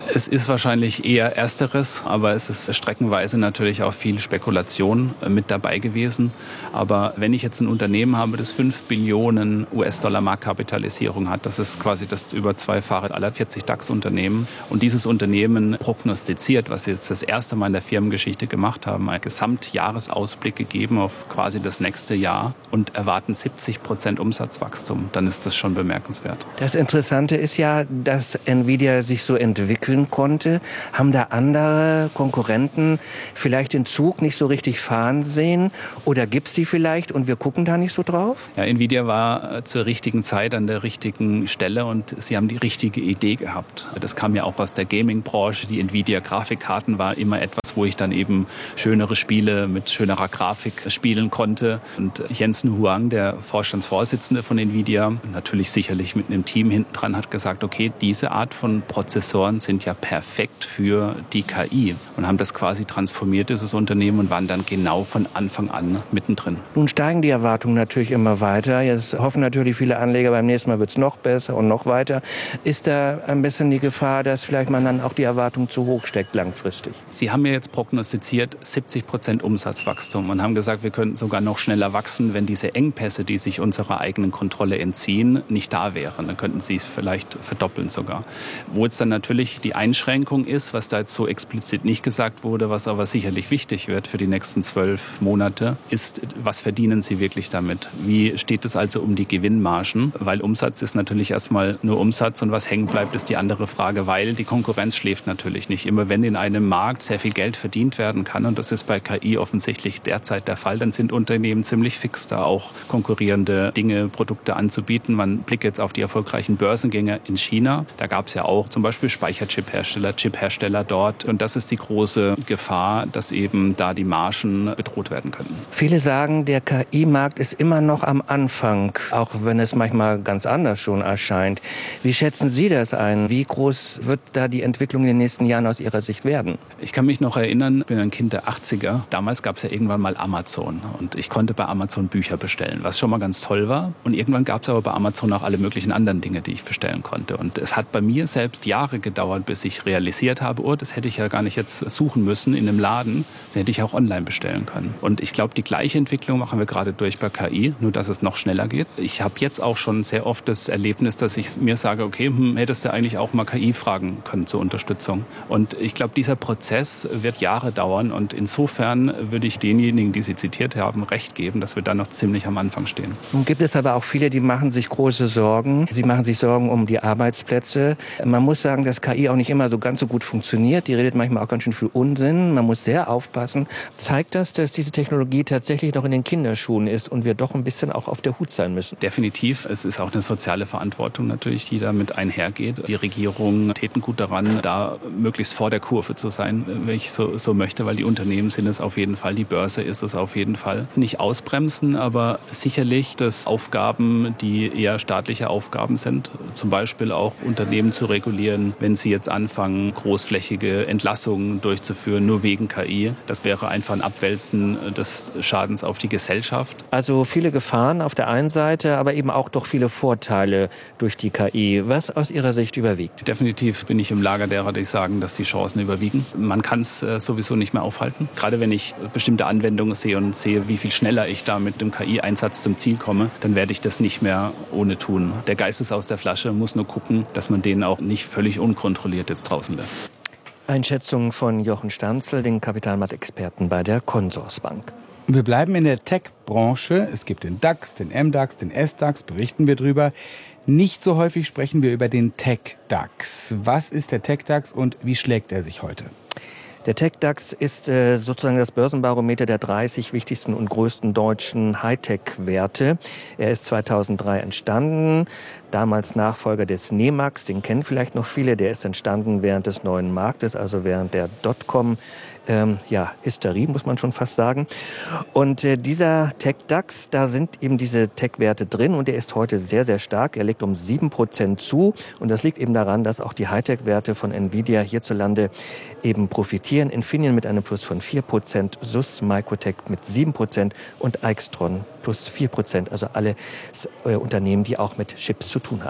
Es ist wahrscheinlich eher Ersteres, aber es ist streckenweise natürlich auch viel Spekulation mit dabei gewesen. Aber wenn ich jetzt ein Unternehmen habe, das fünf Billionen U S-Dollar Marktkapitalisierung hat, das ist quasi das über zweifache aller vierzig DAX-Unternehmen. Und dieses Unternehmen prognostiziert, was sie jetzt das erste Mal in der Firmengeschichte gemacht haben, einen Gesamtjahresausblick gegeben auf quasi das nächste Jahr und erwarten siebzig Prozent Umsatzwachstum, dann ist das schon bemerkenswert. Das Interessante ist ja, dass Nvidia sich so entwickeln konnte. Haben da andere Konkurrenten vielleicht den Zug nicht so richtig fahren sehen? Oder gibt es die vielleicht und wir gucken da nicht so drauf? Ja, Nvidia war zur richtigen Zeit an der richtigen Stelle und sie haben die richtige Idee gehabt. Das kam ja auch aus der Gaming-Branche. Die Nvidia-Grafikkarten war immer etwas, wo ich dann eben schönere Spiele mit schönerer Grafik spielen konnte. Und Jensen Huang, der Vorstandsvorsitzende von Nvidia, natürlich sicherlich mit einem Team hinten dran, hat gesagt, okay, diese Art von Prozessoren sind ja perfekt für die K I und haben das quasi transformiert, dieses Unternehmen, und waren dann genau von Anfang an mittendrin. Nun steigen die Erwartungen natürlich immer weiter. Jetzt hoffen natürlich viele Anleger, beim nächsten Mal wird es noch besser und noch weiter. Ist da ein bisschen die Gefahr, dass vielleicht man dann auch die Erwartung zu hoch steckt langfristig? Sie haben ja jetzt prognostiziert siebzig Prozent Umsatzwachstum und haben gesagt, wir könnten sogar noch schneller wachsen, wenn diese Engpässe, die sich unserer eigenen Kontrolle entziehen, nicht da wären. Dann könnten sie es vielleicht verdoppeln sogar. Wo jetzt dann natürlich die Einschränkung ist, was da jetzt so explizit nicht gesagt wurde, was aber sicherlich wichtig wird für die nächsten zwölf Monate, ist, was verdienen Sie wirklich damit? Wie steht es also um die Gewinnmargen? Weil Umsatz ist natürlich erstmal nur Umsatz und was hängen bleibt, ist die andere Frage, weil die Konkurrenz schläft natürlich nicht. Immer wenn in einem Markt sehr viel Geld verdient werden kann, und das ist bei K I offensichtlich derzeit der Fall, dann sind Unternehmen ziemlich fix, da auch konkurrierende Dinge, Produkte anzubieten. Man blickt jetzt auf die erfolgreichen Börsengänge in China. Da gab es ja auch zum Beispiel Speicherchip-Hersteller, Chip-Hersteller dort. Und das ist die große Gefahr, dass eben da die Margen bedroht werden können. Viele sagen, der K I-Markt ist immer noch am Anfang, auch wenn es manchmal ganz anders schon erscheint. Wie schätzen Sie das ein? Wie groß wird da die Entwicklung in den nächsten Jahren aus Ihrer Sicht werden? Ich kann mich noch erinnern, ich bin ein Kind der achtziger. Damals gab es ja irgendwann mal Amazon. Und ich konnte bei Amazon Bücher bestellen, was schon mal ganz toll war. Und irgendwann gab es aber bei Amazon auch alle möglichen anderen Dinge, die ich bestellen konnte. Und es hat bei mir selbst Jahre gedauert, bis ich realisiert habe, oh, das hätte ich ja gar nicht jetzt suchen müssen in einem Laden. Das hätte ich auch online bestellen können. Und ich glaube, die gleiche Entwicklung machen wir gerade durch bei K I, nur dass es noch schneller geht. Ich habe jetzt auch schon sehr oft das Erlebnis, dass ich mir sage, okay, hm, hättest du eigentlich auch mal K I fragen können zur Unterstützung. Und ich glaube, dieser Prozess wird Jahre dauern. Und insofern würde ich denjenigen, die Sie zitiert haben, recht geben, dass wir da noch ziemlich am Anfang stehen. Nun gibt es aber auch viele, die machen sich große Sorgen. Sie machen sich Sorgen um die Arbeitsplätze. Man muss sagen, dass K I auch nicht immer so ganz so gut funktioniert. Die redet manchmal auch ganz schön viel Unsinn. Man muss sehr aufpassen. Zeigt das, dass diese Technologie tatsächlich noch in den Kinderschuhen ist und wir doch ein bisschen auch auf der Hut sein müssen? Definitiv. Es ist auch eine soziale Verantwortung natürlich, die damit einhergeht. Die Regierungen täten gut daran, da möglichst vor der Kurve zu sein, wenn ich so, so möchte, weil die Unternehmen sind es auf jeden Fall, die Börse ist es auf jeden Fall. Nicht ausbremsen, aber sicherlich, dass Aufgaben, die eher staatliche Aufgaben sind, zum Beispiel auch Unternehmen zu regulieren, wenn sie jetzt anfangen, großflächige Entlassungen durchzuführen, nur wegen K I. Das wäre einfach ein Abwälzen des Schadens auf die Gesellschaft. Also viele Gefahren auf der einen Seite, aber eben auch doch viele Vorteile durch die K I. Was aus Ihrer Sicht überwiegt? Definitiv bin ich im Lager derer, die sagen, dass die Chancen überwiegen. Man kann es äh, sowieso nicht mehr aufhalten. Gerade wenn ich bestimmte Anwendungen sehe und sehe, wie viel schneller ich da mit dem K I-Einsatz zum Ziel komme, dann werde ich das nicht mehr ohne tun. Der Geist ist aus der Flasche, muss nur gucken, dass man den auch nicht völlig unkontrolliert jetzt draußen lässt. Einschätzung von Jochen Stanzel, den Kapitalmarktexperten bei der Consorsbank. Wir bleiben in der Tech-Branche. Es gibt den DAX, den M DAX, den S DAX, berichten wir drüber. Nicht so häufig sprechen wir über den Tech-DAX. Was ist der Tech-DAX und wie schlägt er sich heute? Der Tech-DAX ist äh, sozusagen das Börsenbarometer der dreißig wichtigsten und größten deutschen Hightech-Werte. Er ist zweitausenddrei entstanden, damals Nachfolger des NEMAX, den kennen vielleicht noch viele. Der ist entstanden während des neuen Marktes, also während der Dotcom Ähm, ja, Hysterie, muss man schon fast sagen. Und äh, dieser Tech-DAX, da sind eben diese Tech-Werte drin und der ist heute sehr, sehr stark. Er legt um sieben Prozent zu und das liegt eben daran, dass auch die Hightech-Werte von Nvidia hierzulande eben profitieren. Infineon mit einem Plus von vier Prozent, S U S Microtech mit sieben Prozent und Aixtron plus vier Prozent. Also alle äh, Unternehmen, die auch mit Chips zu tun haben.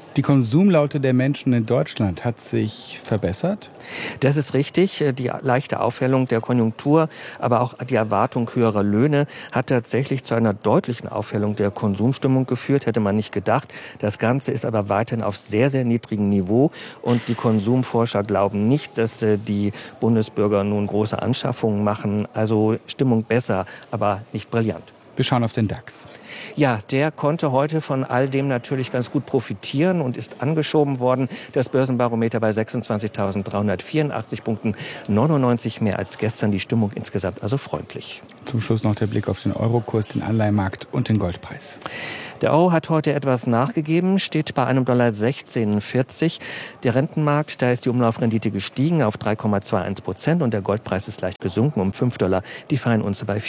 Die Konsumlaute der Menschen in Deutschland hat sich verbessert? Das ist richtig. Die leichte Aufhellung der Konjunktur, aber auch die Erwartung höherer Löhne hat tatsächlich zu einer deutlichen Aufhellung der Konsumstimmung geführt, hätte man nicht gedacht. Das Ganze ist aber weiterhin auf sehr, sehr niedrigem Niveau und die Konsumforscher glauben nicht, dass die Bundesbürger nun große Anschaffungen machen. Also Stimmung besser, aber nicht brillant. Wir schauen auf den DAX. Ja, der konnte heute von all dem natürlich ganz gut profitieren und ist angeschoben worden. Das Börsenbarometer bei sechsundzwanzigtausenddreihundertvierundachtzig Punkten, neunundneunzig mehr als gestern. Die Stimmung insgesamt also freundlich. Zum Schluss noch der Blick auf den Eurokurs, den Anleihenmarkt und den Goldpreis. Der Euro hat heute etwas nachgegeben, steht bei einem Dollar sechzehn vierzig. Der Rentenmarkt, da ist die Umlaufrendite gestiegen auf drei Komma einundzwanzig Prozent und der Goldpreis ist leicht gesunken um fünf Dollar. Die Feinunze bei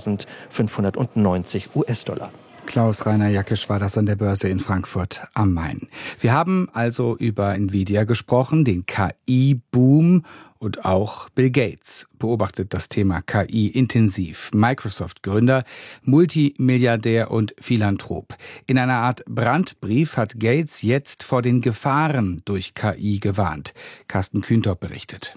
viertausendfünfhundertneunzig US-Dollar. Klaus-Rainer Jackisch war das an der Börse in Frankfurt am Main. Wir haben also über Nvidia gesprochen, den K I-Boom, und auch Bill Gates beobachtet das Thema K I intensiv. Microsoft-Gründer, Multimilliardär und Philanthrop. In einer Art Brandbrief hat Gates jetzt vor den Gefahren durch K I gewarnt. Carsten Kühntop berichtet.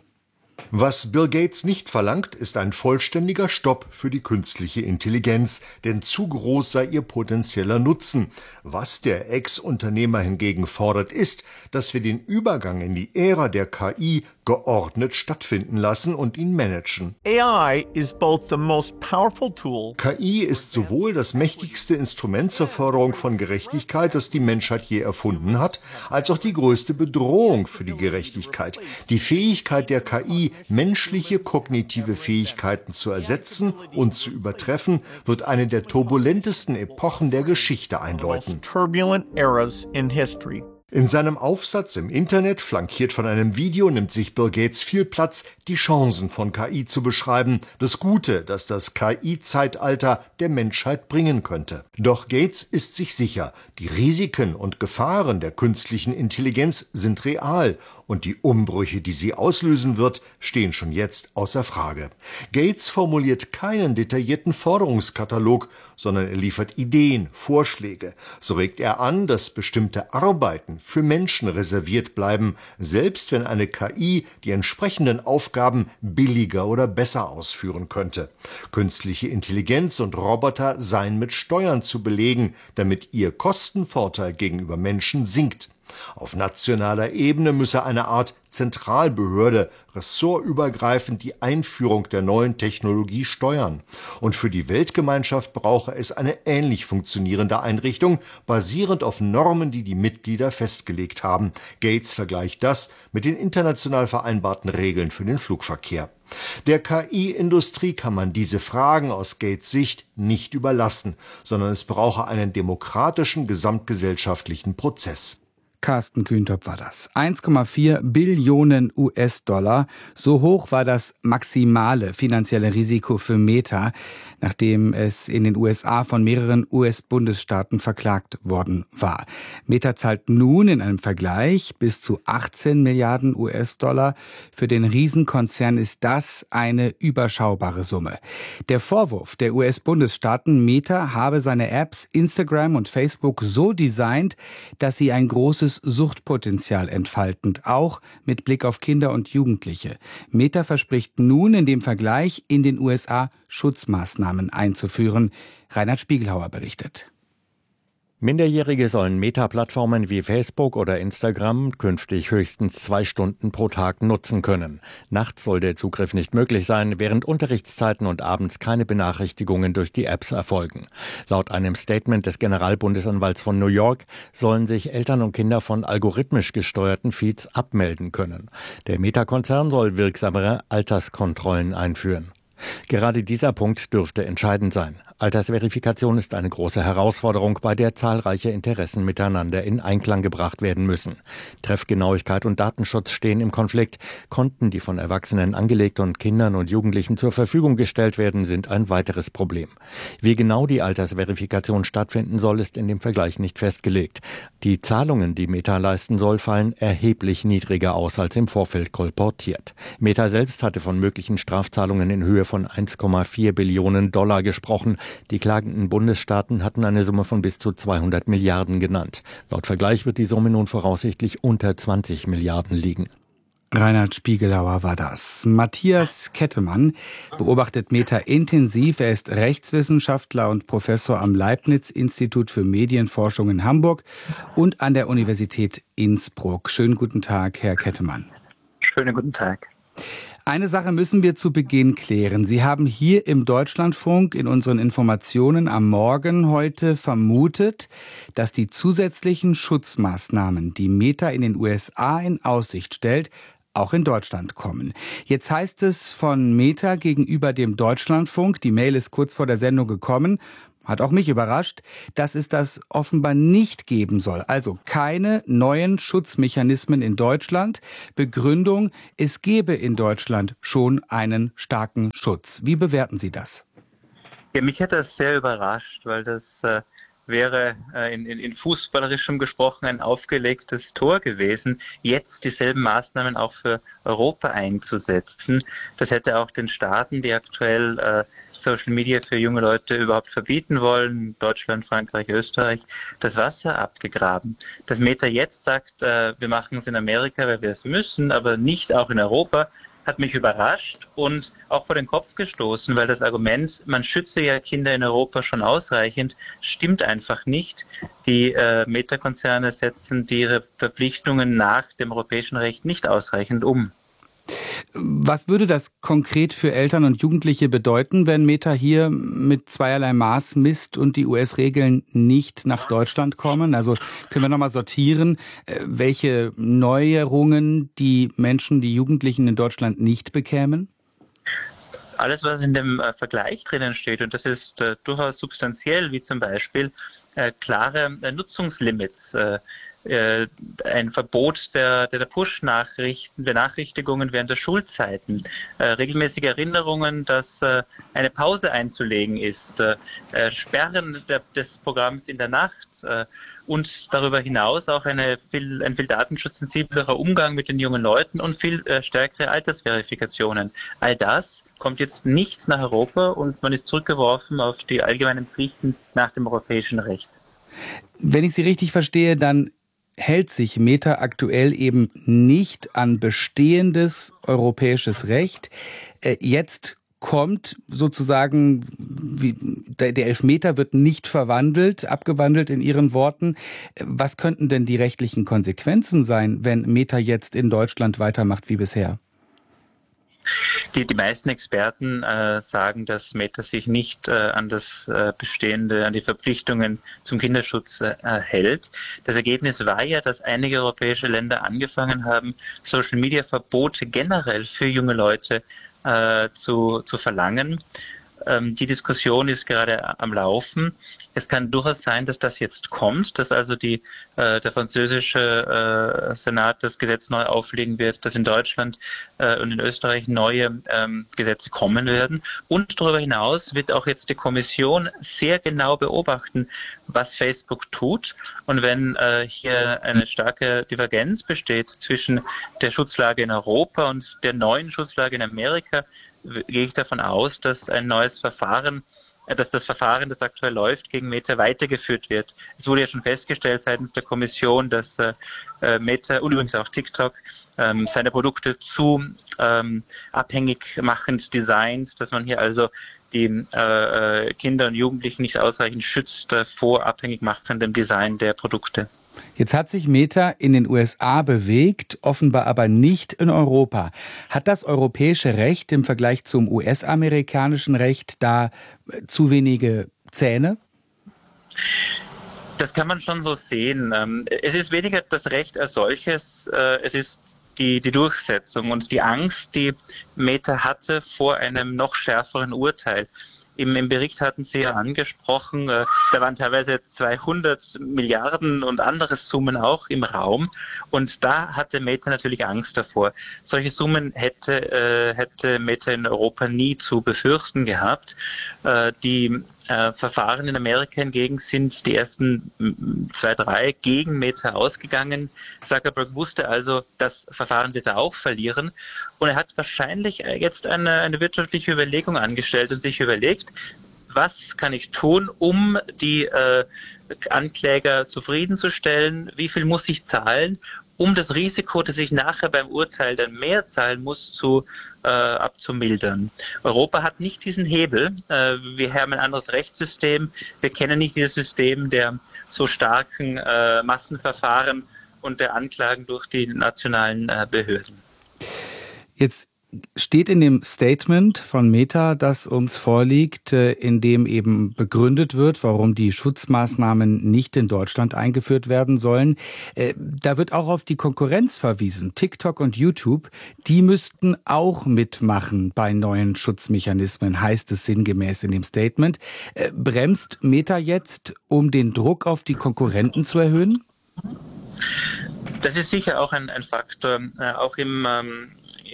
Was Bill Gates nicht verlangt, ist ein vollständiger Stopp für die künstliche Intelligenz, denn zu groß sei ihr potenzieller Nutzen. Was der Ex-Unternehmer hingegen fordert, ist, dass wir den Übergang in die Ära der K I geordnet stattfinden lassen und ihn managen. A I is both the most powerful tool. K I ist sowohl das mächtigste Instrument zur Förderung von Gerechtigkeit, das die Menschheit je erfunden hat, als auch die größte Bedrohung für die Gerechtigkeit. Die Fähigkeit der K I, menschliche kognitive Fähigkeiten zu ersetzen und zu übertreffen, wird eine der turbulentesten Epochen der Geschichte einläuten. Turbulent eras in history. In seinem Aufsatz im Internet, flankiert von einem Video, nimmt sich Bill Gates viel Platz, die Chancen von K I zu beschreiben, das Gute, das das K I-Zeitalter der Menschheit bringen könnte. Doch Gates ist sich sicher, die Risiken und Gefahren der künstlichen Intelligenz sind real und die Umbrüche, die sie auslösen wird, stehen schon jetzt außer Frage. Gates formuliert keinen detaillierten Forderungskatalog, sondern er liefert Ideen, Vorschläge. So regt er an, dass bestimmte Arbeiten für Menschen reserviert bleiben, selbst wenn eine K I die entsprechenden Aufgaben billiger oder besser ausführen könnte. Künstliche Intelligenz und Roboter seien mit Steuern zu belegen, damit ihr Kostenvorteil gegenüber Menschen sinkt. Auf nationaler Ebene müsse eine Art Zentralbehörde ressortübergreifend die Einführung der neuen Technologie steuern. Und für die Weltgemeinschaft brauche es eine ähnlich funktionierende Einrichtung, basierend auf Normen, die die Mitglieder festgelegt haben. Gates vergleicht das mit den international vereinbarten Regeln für den Flugverkehr. Der K I-Industrie kann man diese Fragen aus Gates Sicht nicht überlassen, sondern es brauche einen demokratischen gesamtgesellschaftlichen Prozess. Carsten Kühntop war das. eins Komma vier Billionen U S-Dollar. So hoch war das maximale finanzielle Risiko für Meta, nachdem es in den U S A von mehreren U S-Bundesstaaten verklagt worden war. Meta zahlt nun in einem Vergleich bis zu achtzehn Milliarden U S-Dollar. Für den Riesenkonzern ist das eine überschaubare Summe. Der Vorwurf der U S-Bundesstaaten, Meta habe seine Apps Instagram und Facebook so designt, dass sie ein großes Suchtpotenzial entfaltend, auch mit Blick auf Kinder und Jugendliche. Meta verspricht nun in dem Vergleich in den U S A Schutzmaßnahmen einzuführen. Reinhard Spiegelhauer berichtet. Minderjährige sollen Meta-Plattformen wie Facebook oder Instagram künftig höchstens zwei Stunden pro Tag nutzen können. Nachts soll der Zugriff nicht möglich sein, während Unterrichtszeiten und abends keine Benachrichtigungen durch die Apps erfolgen. Laut einem Statement des Generalbundesanwalts von New York sollen sich Eltern und Kinder von algorithmisch gesteuerten Feeds abmelden können. Der Meta-Konzern soll wirksamere Alterskontrollen einführen. Gerade dieser Punkt dürfte entscheidend sein. Altersverifikation ist eine große Herausforderung, bei der zahlreiche Interessen miteinander in Einklang gebracht werden müssen. Treffgenauigkeit und Datenschutz stehen im Konflikt. Konten, die von Erwachsenen angelegt und Kindern und Jugendlichen zur Verfügung gestellt werden, sind ein weiteres Problem. Wie genau die Altersverifikation stattfinden soll, ist in dem Vergleich nicht festgelegt. Die Zahlungen, die Meta leisten soll, fallen erheblich niedriger aus als im Vorfeld kolportiert. Meta selbst hatte von möglichen Strafzahlungen in Höhe von eins Komma vier Billionen Dollar gesprochen. Die klagenden Bundesstaaten hatten eine Summe von bis zu zweihundert Milliarden genannt. Laut Vergleich wird die Summe nun voraussichtlich unter zwanzig Milliarden liegen. Reinhard Spiegelauer war das. Matthias Kettemann beobachtet Meta intensiv. Er ist Rechtswissenschaftler und Professor am Leibniz-Institut für Medienforschung in Hamburg und an der Universität Innsbruck. Schönen guten Tag, Herr Kettemann. Schönen guten Tag. Eine Sache müssen wir zu Beginn klären. Sie haben hier im Deutschlandfunk in unseren Informationen am Morgen heute vermutet, dass die zusätzlichen Schutzmaßnahmen, die Meta in den U S A in Aussicht stellt, auch in Deutschland kommen. Jetzt heißt es von Meta gegenüber dem Deutschlandfunk, die Mail ist kurz vor der Sendung gekommen, hat auch mich überrascht, dass es das offenbar nicht geben soll. Also keine neuen Schutzmechanismen in Deutschland. Begründung, es gebe in Deutschland schon einen starken Schutz. Wie bewerten Sie das? Ja, mich hat das sehr überrascht, weil das äh, wäre äh, in, in, in fußballerischem gesprochen ein aufgelegtes Tor gewesen, jetzt dieselben Maßnahmen auch für Europa einzusetzen. Das hätte auch den Staaten, die aktuell äh, Social Media für junge Leute überhaupt verbieten wollen, Deutschland, Frankreich, Österreich, das Wasser abgegraben. Dass Meta jetzt sagt, äh, wir machen es in Amerika, weil wir es müssen, aber nicht auch in Europa, hat mich überrascht und auch vor den Kopf gestoßen, weil das Argument, man schütze ja Kinder in Europa schon ausreichend, stimmt einfach nicht. Die äh, Meta-Konzerne setzen ihre Verpflichtungen nach dem europäischen Recht nicht ausreichend um. Was würde das konkret für Eltern und Jugendliche bedeuten, wenn Meta hier mit zweierlei Maß misst und die U S-Regeln nicht nach Deutschland kommen? Also können wir nochmal sortieren, welche Neuerungen die Menschen, die Jugendlichen in Deutschland nicht bekämen? Alles, was in dem äh, Vergleich drinnen steht, und das ist äh, durchaus substanziell, wie zum Beispiel äh, klare äh, Nutzungslimits, äh, äh, ein Verbot der, der Push-Nachrichten, Benachrichtigungen während der Schulzeiten, äh, regelmäßige Erinnerungen, dass äh, eine Pause einzulegen ist, äh, Sperren der, des Programms in der Nacht, äh, und darüber hinaus auch eine viel, ein viel datenschutzsensiblerer Umgang mit den jungen Leuten und viel äh, stärkere Altersverifikationen. All das kommt jetzt nicht nach Europa und man ist zurückgeworfen auf die allgemeinen Pflichten nach dem europäischen Recht. Wenn ich Sie richtig verstehe, dann hält sich Meta aktuell eben nicht an bestehendes europäisches Recht. Jetzt kommt sozusagen, wie, der Elfmeter wird nicht verwandelt, abgewandelt in Ihren Worten. Was könnten denn die rechtlichen Konsequenzen sein, wenn Meta jetzt in Deutschland weitermacht wie bisher? Die, die meisten Experten äh, sagen, dass Meta sich nicht äh, an das äh, Bestehende, an die Verpflichtungen zum Kinderschutz äh, hält. Das Ergebnis war ja, dass einige europäische Länder angefangen haben, Social-Media-Verbote generell für junge Leute äh, zu, zu verlangen. Ähm, die Diskussion ist gerade am Laufen. Es kann durchaus sein, dass das jetzt kommt, dass also die, äh, der französische äh, Senat das Gesetz neu auflegen wird, dass in Deutschland äh, und in Österreich neue ähm, Gesetze kommen werden. Und darüber hinaus wird auch jetzt die Kommission sehr genau beobachten, was Facebook tut. Und wenn äh, hier eine starke Divergenz besteht zwischen der Schutzlage in Europa und der neuen Schutzlage in Amerika, gehe ich davon aus, dass ein neues Verfahren, dass das Verfahren, das aktuell läuft, gegen Meta weitergeführt wird. Es wurde ja schon festgestellt seitens der Kommission, dass äh, Meta und übrigens auch TikTok ähm, seine Produkte zu ähm, abhängig machend designt, dass man hier also die äh, Kinder und Jugendlichen nicht ausreichend schützt äh, vor abhängig machendem Design der Produkte. Jetzt hat sich Meta in den U S A bewegt, offenbar aber nicht in Europa. Hat das europäische Recht im Vergleich zum U S-amerikanischen Recht da zu wenige Zähne? Das kann man schon so sehen. Es ist weniger das Recht als solches, es ist die, die Durchsetzung und die Angst, die Meta hatte vor einem noch schärferen Urteil. Im, Im Bericht hatten Sie ja angesprochen, äh, da waren teilweise zweihundert Milliarden und andere Summen auch im Raum. Und da hatte Meta natürlich Angst davor. Solche Summen hätte, äh, hätte Meta in Europa nie zu befürchten gehabt. Äh, die äh, Verfahren in Amerika hingegen sind die ersten zwei, drei gegen Meta ausgegangen. Zuckerberg wusste also, das Verfahren wird er auch verlieren. Und er hat wahrscheinlich jetzt eine, eine wirtschaftliche Überlegung angestellt und sich überlegt, was kann ich tun, um die äh, Ankläger zufriedenzustellen, wie viel muss ich zahlen, um das Risiko, dass ich nachher beim Urteil dann mehr zahlen muss, zu äh, abzumildern. Europa hat nicht diesen Hebel. Äh, wir haben ein anderes Rechtssystem. Wir kennen nicht dieses System der so starken äh, Massenverfahren und der Anklagen durch die nationalen äh, Behörden. Jetzt steht in dem Statement von Meta, das uns vorliegt, in dem eben begründet wird, warum die Schutzmaßnahmen nicht in Deutschland eingeführt werden sollen. Da wird auch auf die Konkurrenz verwiesen. TikTok und YouTube, die müssten auch mitmachen bei neuen Schutzmechanismen, heißt es sinngemäß in dem Statement. Bremst Meta jetzt, um den Druck auf die Konkurrenten zu erhöhen? Das ist sicher auch ein, ein Faktor. Äh, auch im ähm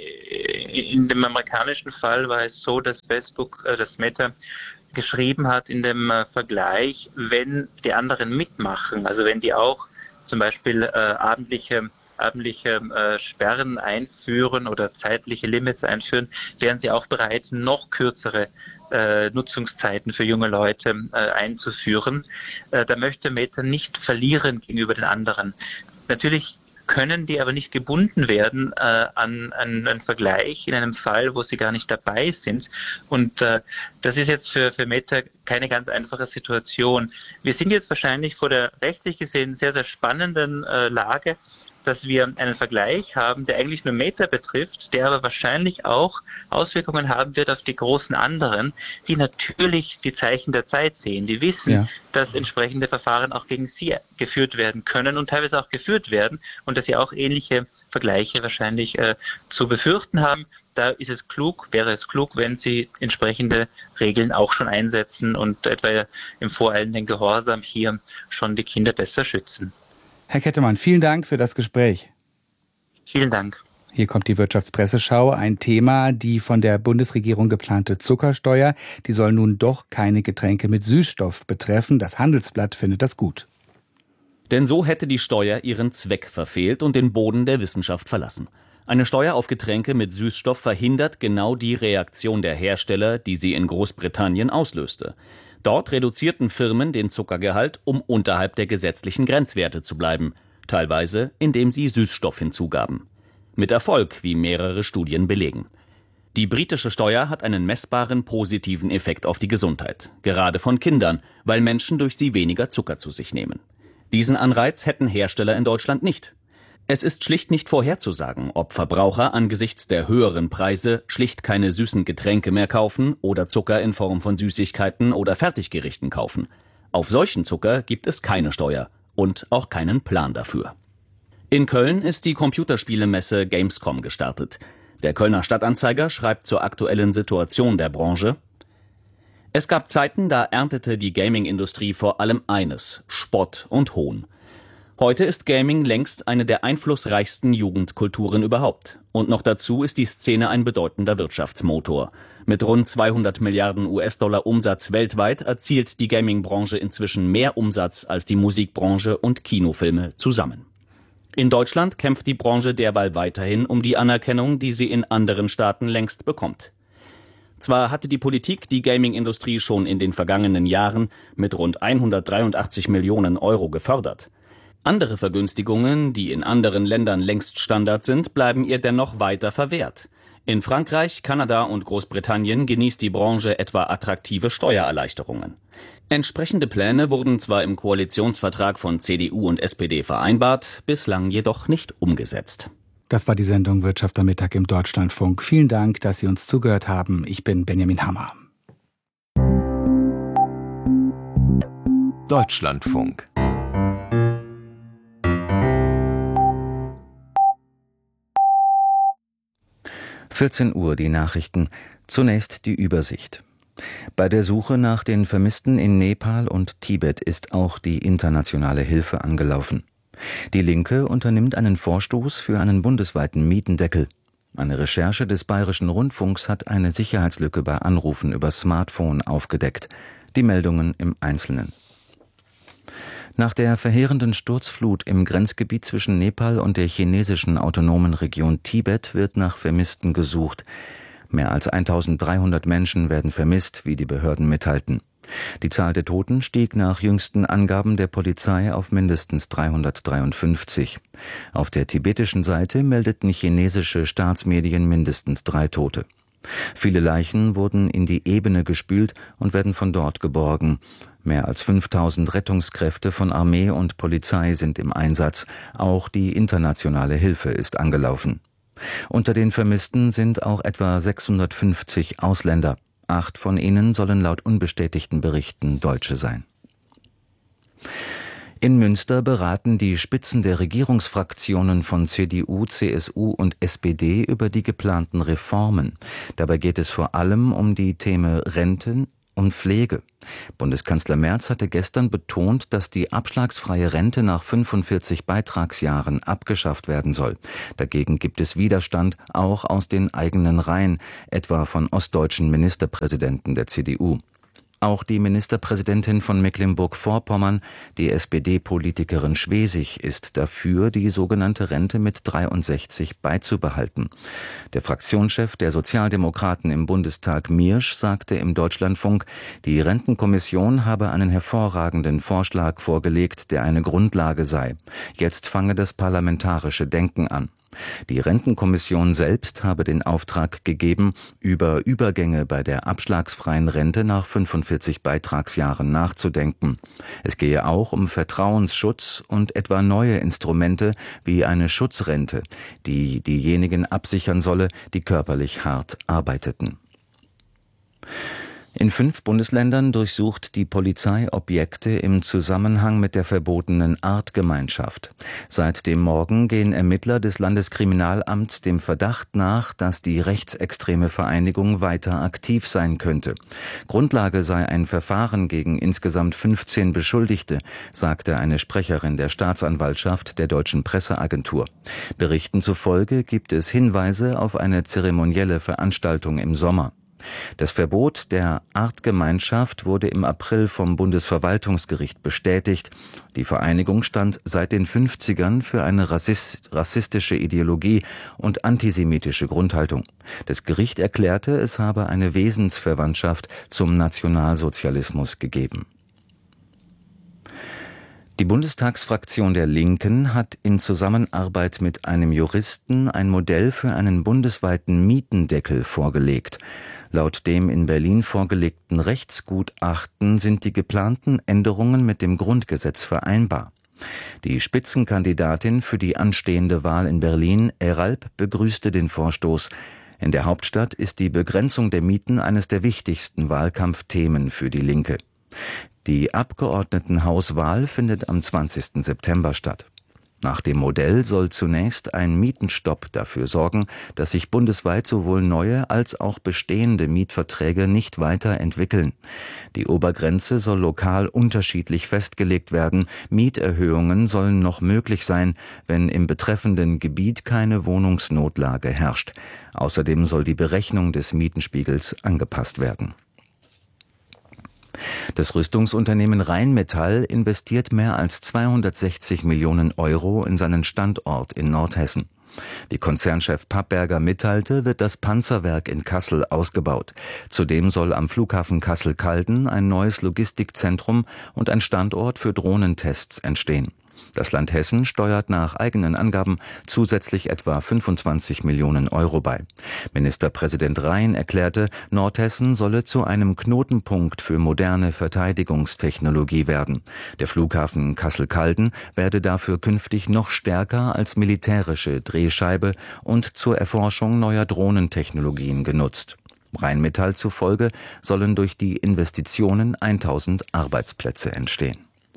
In dem amerikanischen Fall war es so, dass Facebook, äh, das Meta geschrieben hat in dem äh, Vergleich, wenn die anderen mitmachen, also wenn die auch zum Beispiel äh, abendliche, abendliche äh, Sperren einführen oder zeitliche Limits einführen, wären sie auch bereit, noch kürzere äh, Nutzungszeiten für junge Leute äh, einzuführen. Äh, da möchte Meta nicht verlieren gegenüber den anderen. Natürlich können die aber nicht gebunden werden äh, an, an einen Vergleich in einem Fall, wo sie gar nicht dabei sind. Und äh, das ist jetzt für, für Meta keine ganz einfache Situation. Wir sind jetzt wahrscheinlich vor der rechtlich gesehen sehr, sehr spannenden äh, Lage, dass wir einen Vergleich haben, der eigentlich nur Meta betrifft, der aber wahrscheinlich auch Auswirkungen haben wird auf die großen anderen, die natürlich die Zeichen der Zeit sehen. Die wissen, ja, dass entsprechende Verfahren auch gegen sie geführt werden können und teilweise auch geführt werden und dass sie auch ähnliche Vergleiche wahrscheinlich äh, zu befürchten haben. Da ist es klug, wäre es klug, wenn sie entsprechende Regeln auch schon einsetzen und etwa im voreilenden Gehorsam hier schon die Kinder besser schützen. Herr Kettemann, vielen Dank für das Gespräch. Vielen Dank. Hier kommt die Wirtschaftspresseschau. Ein Thema, die von der Bundesregierung geplante Zuckersteuer. Die soll nun doch keine Getränke mit Süßstoff betreffen. Das Handelsblatt findet das gut. Denn so hätte die Steuer ihren Zweck verfehlt und den Boden der Wissenschaft verlassen. Eine Steuer auf Getränke mit Süßstoff verhindert genau die Reaktion der Hersteller, die sie in Großbritannien auslöste. Dort reduzierten Firmen den Zuckergehalt, um unterhalb der gesetzlichen Grenzwerte zu bleiben, teilweise indem sie Süßstoff hinzugaben. Mit Erfolg, wie mehrere Studien belegen. Die britische Steuer hat einen messbaren positiven Effekt auf die Gesundheit, gerade von Kindern, weil Menschen durch sie weniger Zucker zu sich nehmen. Diesen Anreiz hätten Hersteller in Deutschland nicht. Es ist schlicht nicht vorherzusagen, ob Verbraucher angesichts der höheren Preise schlicht keine süßen Getränke mehr kaufen oder Zucker in Form von Süßigkeiten oder Fertiggerichten kaufen. Auf solchen Zucker gibt es keine Steuer und auch keinen Plan dafür. In Köln ist die Computerspielemesse Gamescom gestartet. Der Kölner Stadtanzeiger schreibt zur aktuellen Situation der Branche: Es gab Zeiten, da erntete die Gaming-Industrie vor allem eines: Spott und Hohn. Heute ist Gaming längst eine der einflussreichsten Jugendkulturen überhaupt. Und noch dazu ist die Szene ein bedeutender Wirtschaftsmotor. Mit rund zweihundert Milliarden U S-Dollar Umsatz weltweit erzielt die Gaming-Branche inzwischen mehr Umsatz als die Musikbranche und Kinofilme zusammen. In Deutschland kämpft die Branche derweil weiterhin um die Anerkennung, die sie in anderen Staaten längst bekommt. Zwar hatte die Politik die Gaming-Industrie schon in den vergangenen Jahren mit rund hundertdreiundachtzig Millionen Euro gefördert. Andere Vergünstigungen, die in anderen Ländern längst Standard sind, bleiben ihr dennoch weiter verwehrt. In Frankreich, Kanada und Großbritannien genießt die Branche etwa attraktive Steuererleichterungen. Entsprechende Pläne wurden zwar im Koalitionsvertrag von C D U und S P D vereinbart, bislang jedoch nicht umgesetzt. Das war die Sendung Wirtschaft am Mittag im Deutschlandfunk. Vielen Dank, dass Sie uns zugehört haben. Ich bin Benjamin Hammer. Deutschlandfunk. vierzehn Uhr die Nachrichten. Zunächst die Übersicht. Bei der Suche nach den Vermissten in Nepal und Tibet ist auch die internationale Hilfe angelaufen. Die Linke unternimmt einen Vorstoß für einen bundesweiten Mietendeckel. Eine Recherche des Bayerischen Rundfunks hat eine Sicherheitslücke bei Anrufen über Smartphone aufgedeckt. Die Meldungen im Einzelnen. Nach der verheerenden Sturzflut im Grenzgebiet zwischen Nepal und der chinesischen autonomen Region Tibet wird nach Vermissten gesucht. Mehr als eintausenddreihundert Menschen werden vermisst, wie die Behörden mitteilten. Die Zahl der Toten stieg nach jüngsten Angaben der Polizei auf mindestens dreihundertdreiundfünfzig. Auf der tibetischen Seite meldeten chinesische Staatsmedien mindestens drei Tote. Viele Leichen wurden in die Ebene gespült und werden von dort geborgen. Mehr als fünftausend Rettungskräfte von Armee und Polizei sind im Einsatz. Auch die internationale Hilfe ist angelaufen. Unter den Vermissten sind auch etwa sechshundertfünfzig Ausländer. Acht von ihnen sollen laut unbestätigten Berichten Deutsche sein. In Münster beraten die Spitzen der Regierungsfraktionen von C D U, C S U und S P D über die geplanten Reformen. Dabei geht es vor allem um die Themen Renten und Pflege. Bundeskanzler Merz hatte gestern betont, dass die abschlagsfreie Rente nach fünfundvierzig Beitragsjahren abgeschafft werden soll. Dagegen gibt es Widerstand, auch aus den eigenen Reihen, etwa von ostdeutschen Ministerpräsidenten der C D U. Auch die Ministerpräsidentin von Mecklenburg-Vorpommern, die S P D-Politikerin Schwesig, ist dafür, die sogenannte Rente mit dreiundsechzig beizubehalten. Der Fraktionschef der Sozialdemokraten im Bundestag Miersch sagte im Deutschlandfunk, die Rentenkommission habe einen hervorragenden Vorschlag vorgelegt, der eine Grundlage sei. Jetzt fange das parlamentarische Denken an. Die Rentenkommission selbst habe den Auftrag gegeben, über Übergänge bei der abschlagsfreien Rente nach fünfundvierzig Beitragsjahren nachzudenken. Es gehe auch um Vertrauensschutz und etwa neue Instrumente wie eine Schutzrente, die diejenigen absichern solle, die körperlich hart arbeiteten. In fünf Bundesländern durchsucht die Polizei Objekte im Zusammenhang mit der verbotenen Artgemeinschaft. Seit dem Morgen gehen Ermittler des Landeskriminalamts dem Verdacht nach, dass die rechtsextreme Vereinigung weiter aktiv sein könnte. Grundlage sei ein Verfahren gegen insgesamt fünfzehn Beschuldigte, sagte eine Sprecherin der Staatsanwaltschaft der Deutschen Presseagentur. Berichten zufolge gibt es Hinweise auf eine zeremonielle Veranstaltung im Sommer. Das Verbot der Artgemeinschaft wurde im April vom Bundesverwaltungsgericht bestätigt. Die Vereinigung stand seit den fünfzigern für eine rassistische Ideologie und antisemitische Grundhaltung. Das Gericht erklärte, es habe eine Wesensverwandtschaft zum Nationalsozialismus gegeben. Die Bundestagsfraktion der Linken hat in Zusammenarbeit mit einem Juristen ein Modell für einen bundesweiten Mietendeckel vorgelegt. Laut dem in Berlin vorgelegten Rechtsgutachten sind die geplanten Änderungen mit dem Grundgesetz vereinbar. Die Spitzenkandidatin für die anstehende Wahl in Berlin, Eralp, begrüßte den Vorstoß. In der Hauptstadt ist die Begrenzung der Mieten eines der wichtigsten Wahlkampfthemen für die Linke. Die Abgeordnetenhauswahl findet am zwanzigsten September statt. Nach dem Modell soll zunächst ein Mietenstopp dafür sorgen, dass sich bundesweit sowohl neue als auch bestehende Mietverträge nicht weiterentwickeln. Die Obergrenze soll lokal unterschiedlich festgelegt werden. Mieterhöhungen sollen noch möglich sein, wenn im betreffenden Gebiet keine Wohnungsnotlage herrscht. Außerdem soll die Berechnung des Mietenspiegels angepasst werden. Das Rüstungsunternehmen Rheinmetall investiert mehr als zweihundertsechzig Millionen Euro in seinen Standort in Nordhessen. Wie Konzernchef Pappberger mitteilte, wird das Panzerwerk in Kassel ausgebaut. Zudem soll am Flughafen Kassel-Calden ein neues Logistikzentrum und ein Standort für Drohnentests entstehen. Das Land Hessen steuert nach eigenen Angaben zusätzlich etwa fünfundzwanzig Millionen Euro bei. Ministerpräsident Rhein erklärte, Nordhessen solle zu einem Knotenpunkt für moderne Verteidigungstechnologie werden. Der Flughafen Kassel-Calden werde dafür künftig noch stärker als militärische Drehscheibe und zur Erforschung neuer Drohnentechnologien genutzt. Rheinmetall zufolge sollen durch die Investitionen tausend Arbeitsplätze entstehen.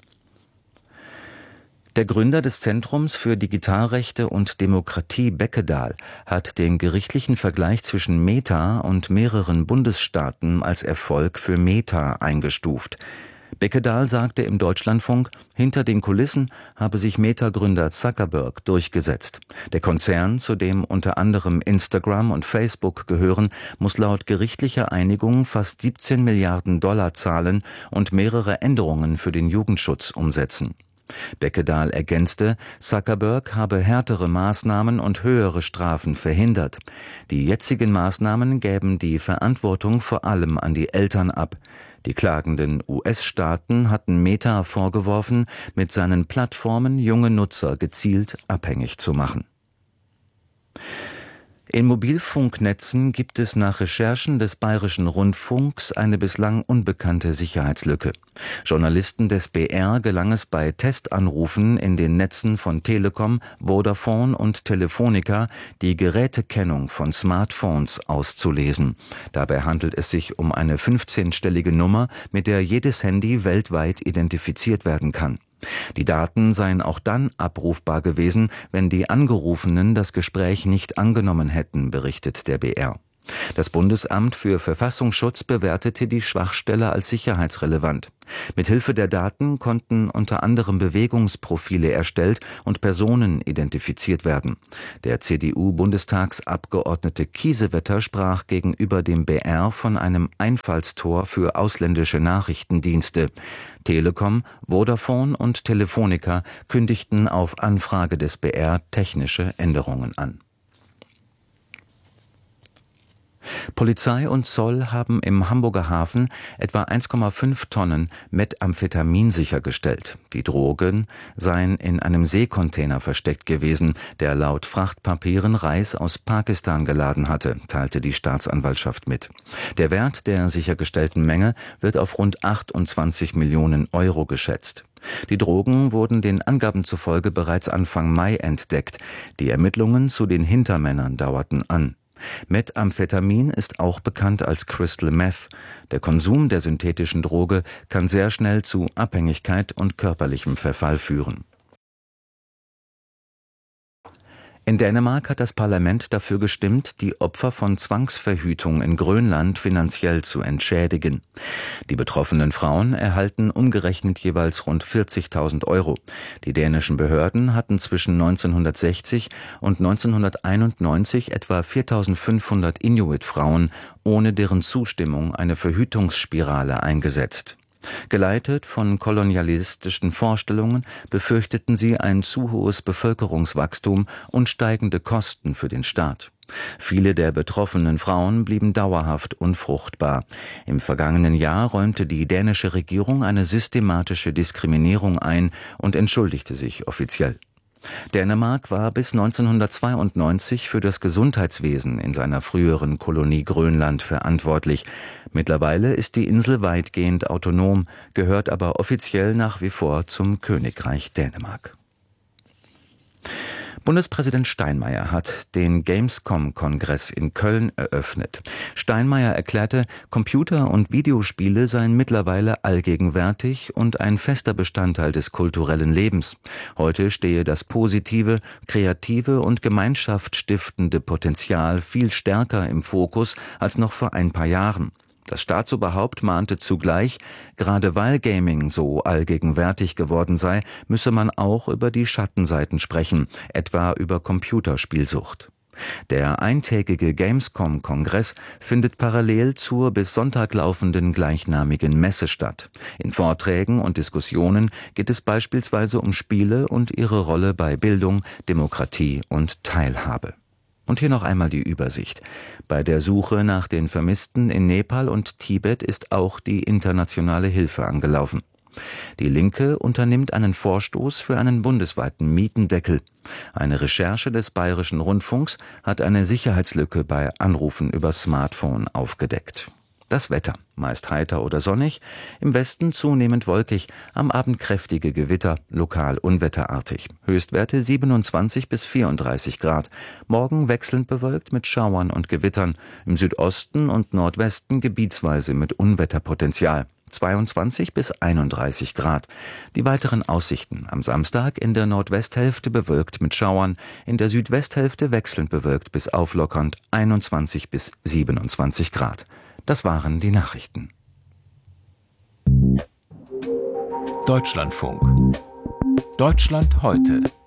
Der Gründer des Zentrums für Digitalrechte und Demokratie Beckedahl hat den gerichtlichen Vergleich zwischen Meta und mehreren Bundesstaaten als Erfolg für Meta eingestuft. Beckedahl sagte im Deutschlandfunk, hinter den Kulissen habe sich Meta-Gründer Zuckerberg durchgesetzt. Der Konzern, zu dem unter anderem Instagram und Facebook gehören, muss laut gerichtlicher Einigung fast siebzehn Milliarden Dollar zahlen und mehrere Änderungen für den Jugendschutz umsetzen. Beckedahl ergänzte, Zuckerberg habe härtere Maßnahmen und höhere Strafen verhindert. Die jetzigen Maßnahmen gäben die Verantwortung vor allem an die Eltern ab. Die klagenden U S-Staaten hatten Meta vorgeworfen, mit seinen Plattformen junge Nutzer gezielt abhängig zu machen. In Mobilfunknetzen gibt es nach Recherchen des Bayerischen Rundfunks eine bislang unbekannte Sicherheitslücke. Journalisten des B R gelang es bei Testanrufen in den Netzen von Telekom, Vodafone und Telefonica, die Gerätekennung von Smartphones auszulesen. Dabei handelt es sich um eine fünfzehnstellige Nummer, mit der jedes Handy weltweit identifiziert werden kann. Die Daten seien auch dann abrufbar gewesen, wenn die Angerufenen das Gespräch nicht angenommen hätten, berichtet der B R. Das Bundesamt für Verfassungsschutz bewertete die Schwachstelle als sicherheitsrelevant. Mithilfe der Daten konnten unter anderem Bewegungsprofile erstellt und Personen identifiziert werden. Der C D U-Bundestagsabgeordnete Kiesewetter sprach gegenüber dem B R von einem Einfallstor für ausländische Nachrichtendienste. Telekom, Vodafone und Telefonica kündigten auf Anfrage des B R technische Änderungen an. Polizei und Zoll haben im Hamburger Hafen etwa eins Komma fünf Tonnen Methamphetamin sichergestellt. Die Drogen seien in einem Seekontainer versteckt gewesen, der laut Frachtpapieren Reis aus Pakistan geladen hatte, teilte die Staatsanwaltschaft mit. Der Wert der sichergestellten Menge wird auf rund achtundzwanzig Millionen Euro geschätzt. Die Drogen wurden den Angaben zufolge bereits Anfang Mai entdeckt. Die Ermittlungen zu den Hintermännern dauerten an. Methamphetamin ist auch bekannt als Crystal Meth. Der Konsum der synthetischen Droge kann sehr schnell zu Abhängigkeit und körperlichem Verfall führen. In Dänemark hat das Parlament dafür gestimmt, die Opfer von Zwangsverhütung in Grönland finanziell zu entschädigen. Die betroffenen Frauen erhalten umgerechnet jeweils rund vierzigtausend Euro. Die dänischen Behörden hatten zwischen neunzehnhundertsechzig und neunzehnhunderteinundneunzig etwa viertausendfünfhundert Inuit-Frauen ohne deren Zustimmung eine Verhütungsspirale eingesetzt. Geleitet von kolonialistischen Vorstellungen befürchteten sie ein zu hohes Bevölkerungswachstum und steigende Kosten für den Staat. Viele der betroffenen Frauen blieben dauerhaft unfruchtbar. Im vergangenen Jahr räumte die dänische Regierung eine systematische Diskriminierung ein und entschuldigte sich offiziell. Dänemark war bis neunzehnhundertzweiundneunzig für das Gesundheitswesen in seiner früheren Kolonie Grönland verantwortlich. Mittlerweile ist die Insel weitgehend autonom, gehört aber offiziell nach wie vor zum Königreich Dänemark. Bundespräsident Steinmeier hat den Gamescom-Kongress in Köln eröffnet. Steinmeier erklärte, Computer- und Videospiele seien mittlerweile allgegenwärtig und ein fester Bestandteil des kulturellen Lebens. Heute stehe das positive, kreative und gemeinschaftsstiftende Potenzial viel stärker im Fokus als noch vor ein paar Jahren. Das Staatsoberhaupt mahnte zugleich, gerade weil Gaming so allgegenwärtig geworden sei, müsse man auch über die Schattenseiten sprechen, etwa über Computerspielsucht. Der eintägige Gamescom-Kongress findet parallel zur bis Sonntag laufenden gleichnamigen Messe statt. In Vorträgen und Diskussionen geht es beispielsweise um Spiele und ihre Rolle bei Bildung, Demokratie und Teilhabe. Und hier noch einmal die Übersicht. Bei der Suche nach den Vermissten in Nepal und Tibet ist auch die internationale Hilfe angelaufen. Die Linke unternimmt einen Vorstoß für einen bundesweiten Mietendeckel. Eine Recherche des Bayerischen Rundfunks hat eine Sicherheitslücke bei Anrufen über Smartphone aufgedeckt. Das Wetter, meist heiter oder sonnig, im Westen zunehmend wolkig, am Abend kräftige Gewitter, lokal unwetterartig. Höchstwerte siebenundzwanzig bis vierunddreißig Grad. Morgen wechselnd bewölkt mit Schauern und Gewittern, im Südosten und Nordwesten gebietsweise mit Unwetterpotenzial. zweiundzwanzig bis einunddreißig Grad. Die weiteren Aussichten: am Samstag in der Nordwesthälfte bewölkt mit Schauern, in der Südwesthälfte wechselnd bewölkt bis auflockernd einundzwanzig bis siebenundzwanzig Grad. Das waren die Nachrichten. Deutschlandfunk. Deutschland heute.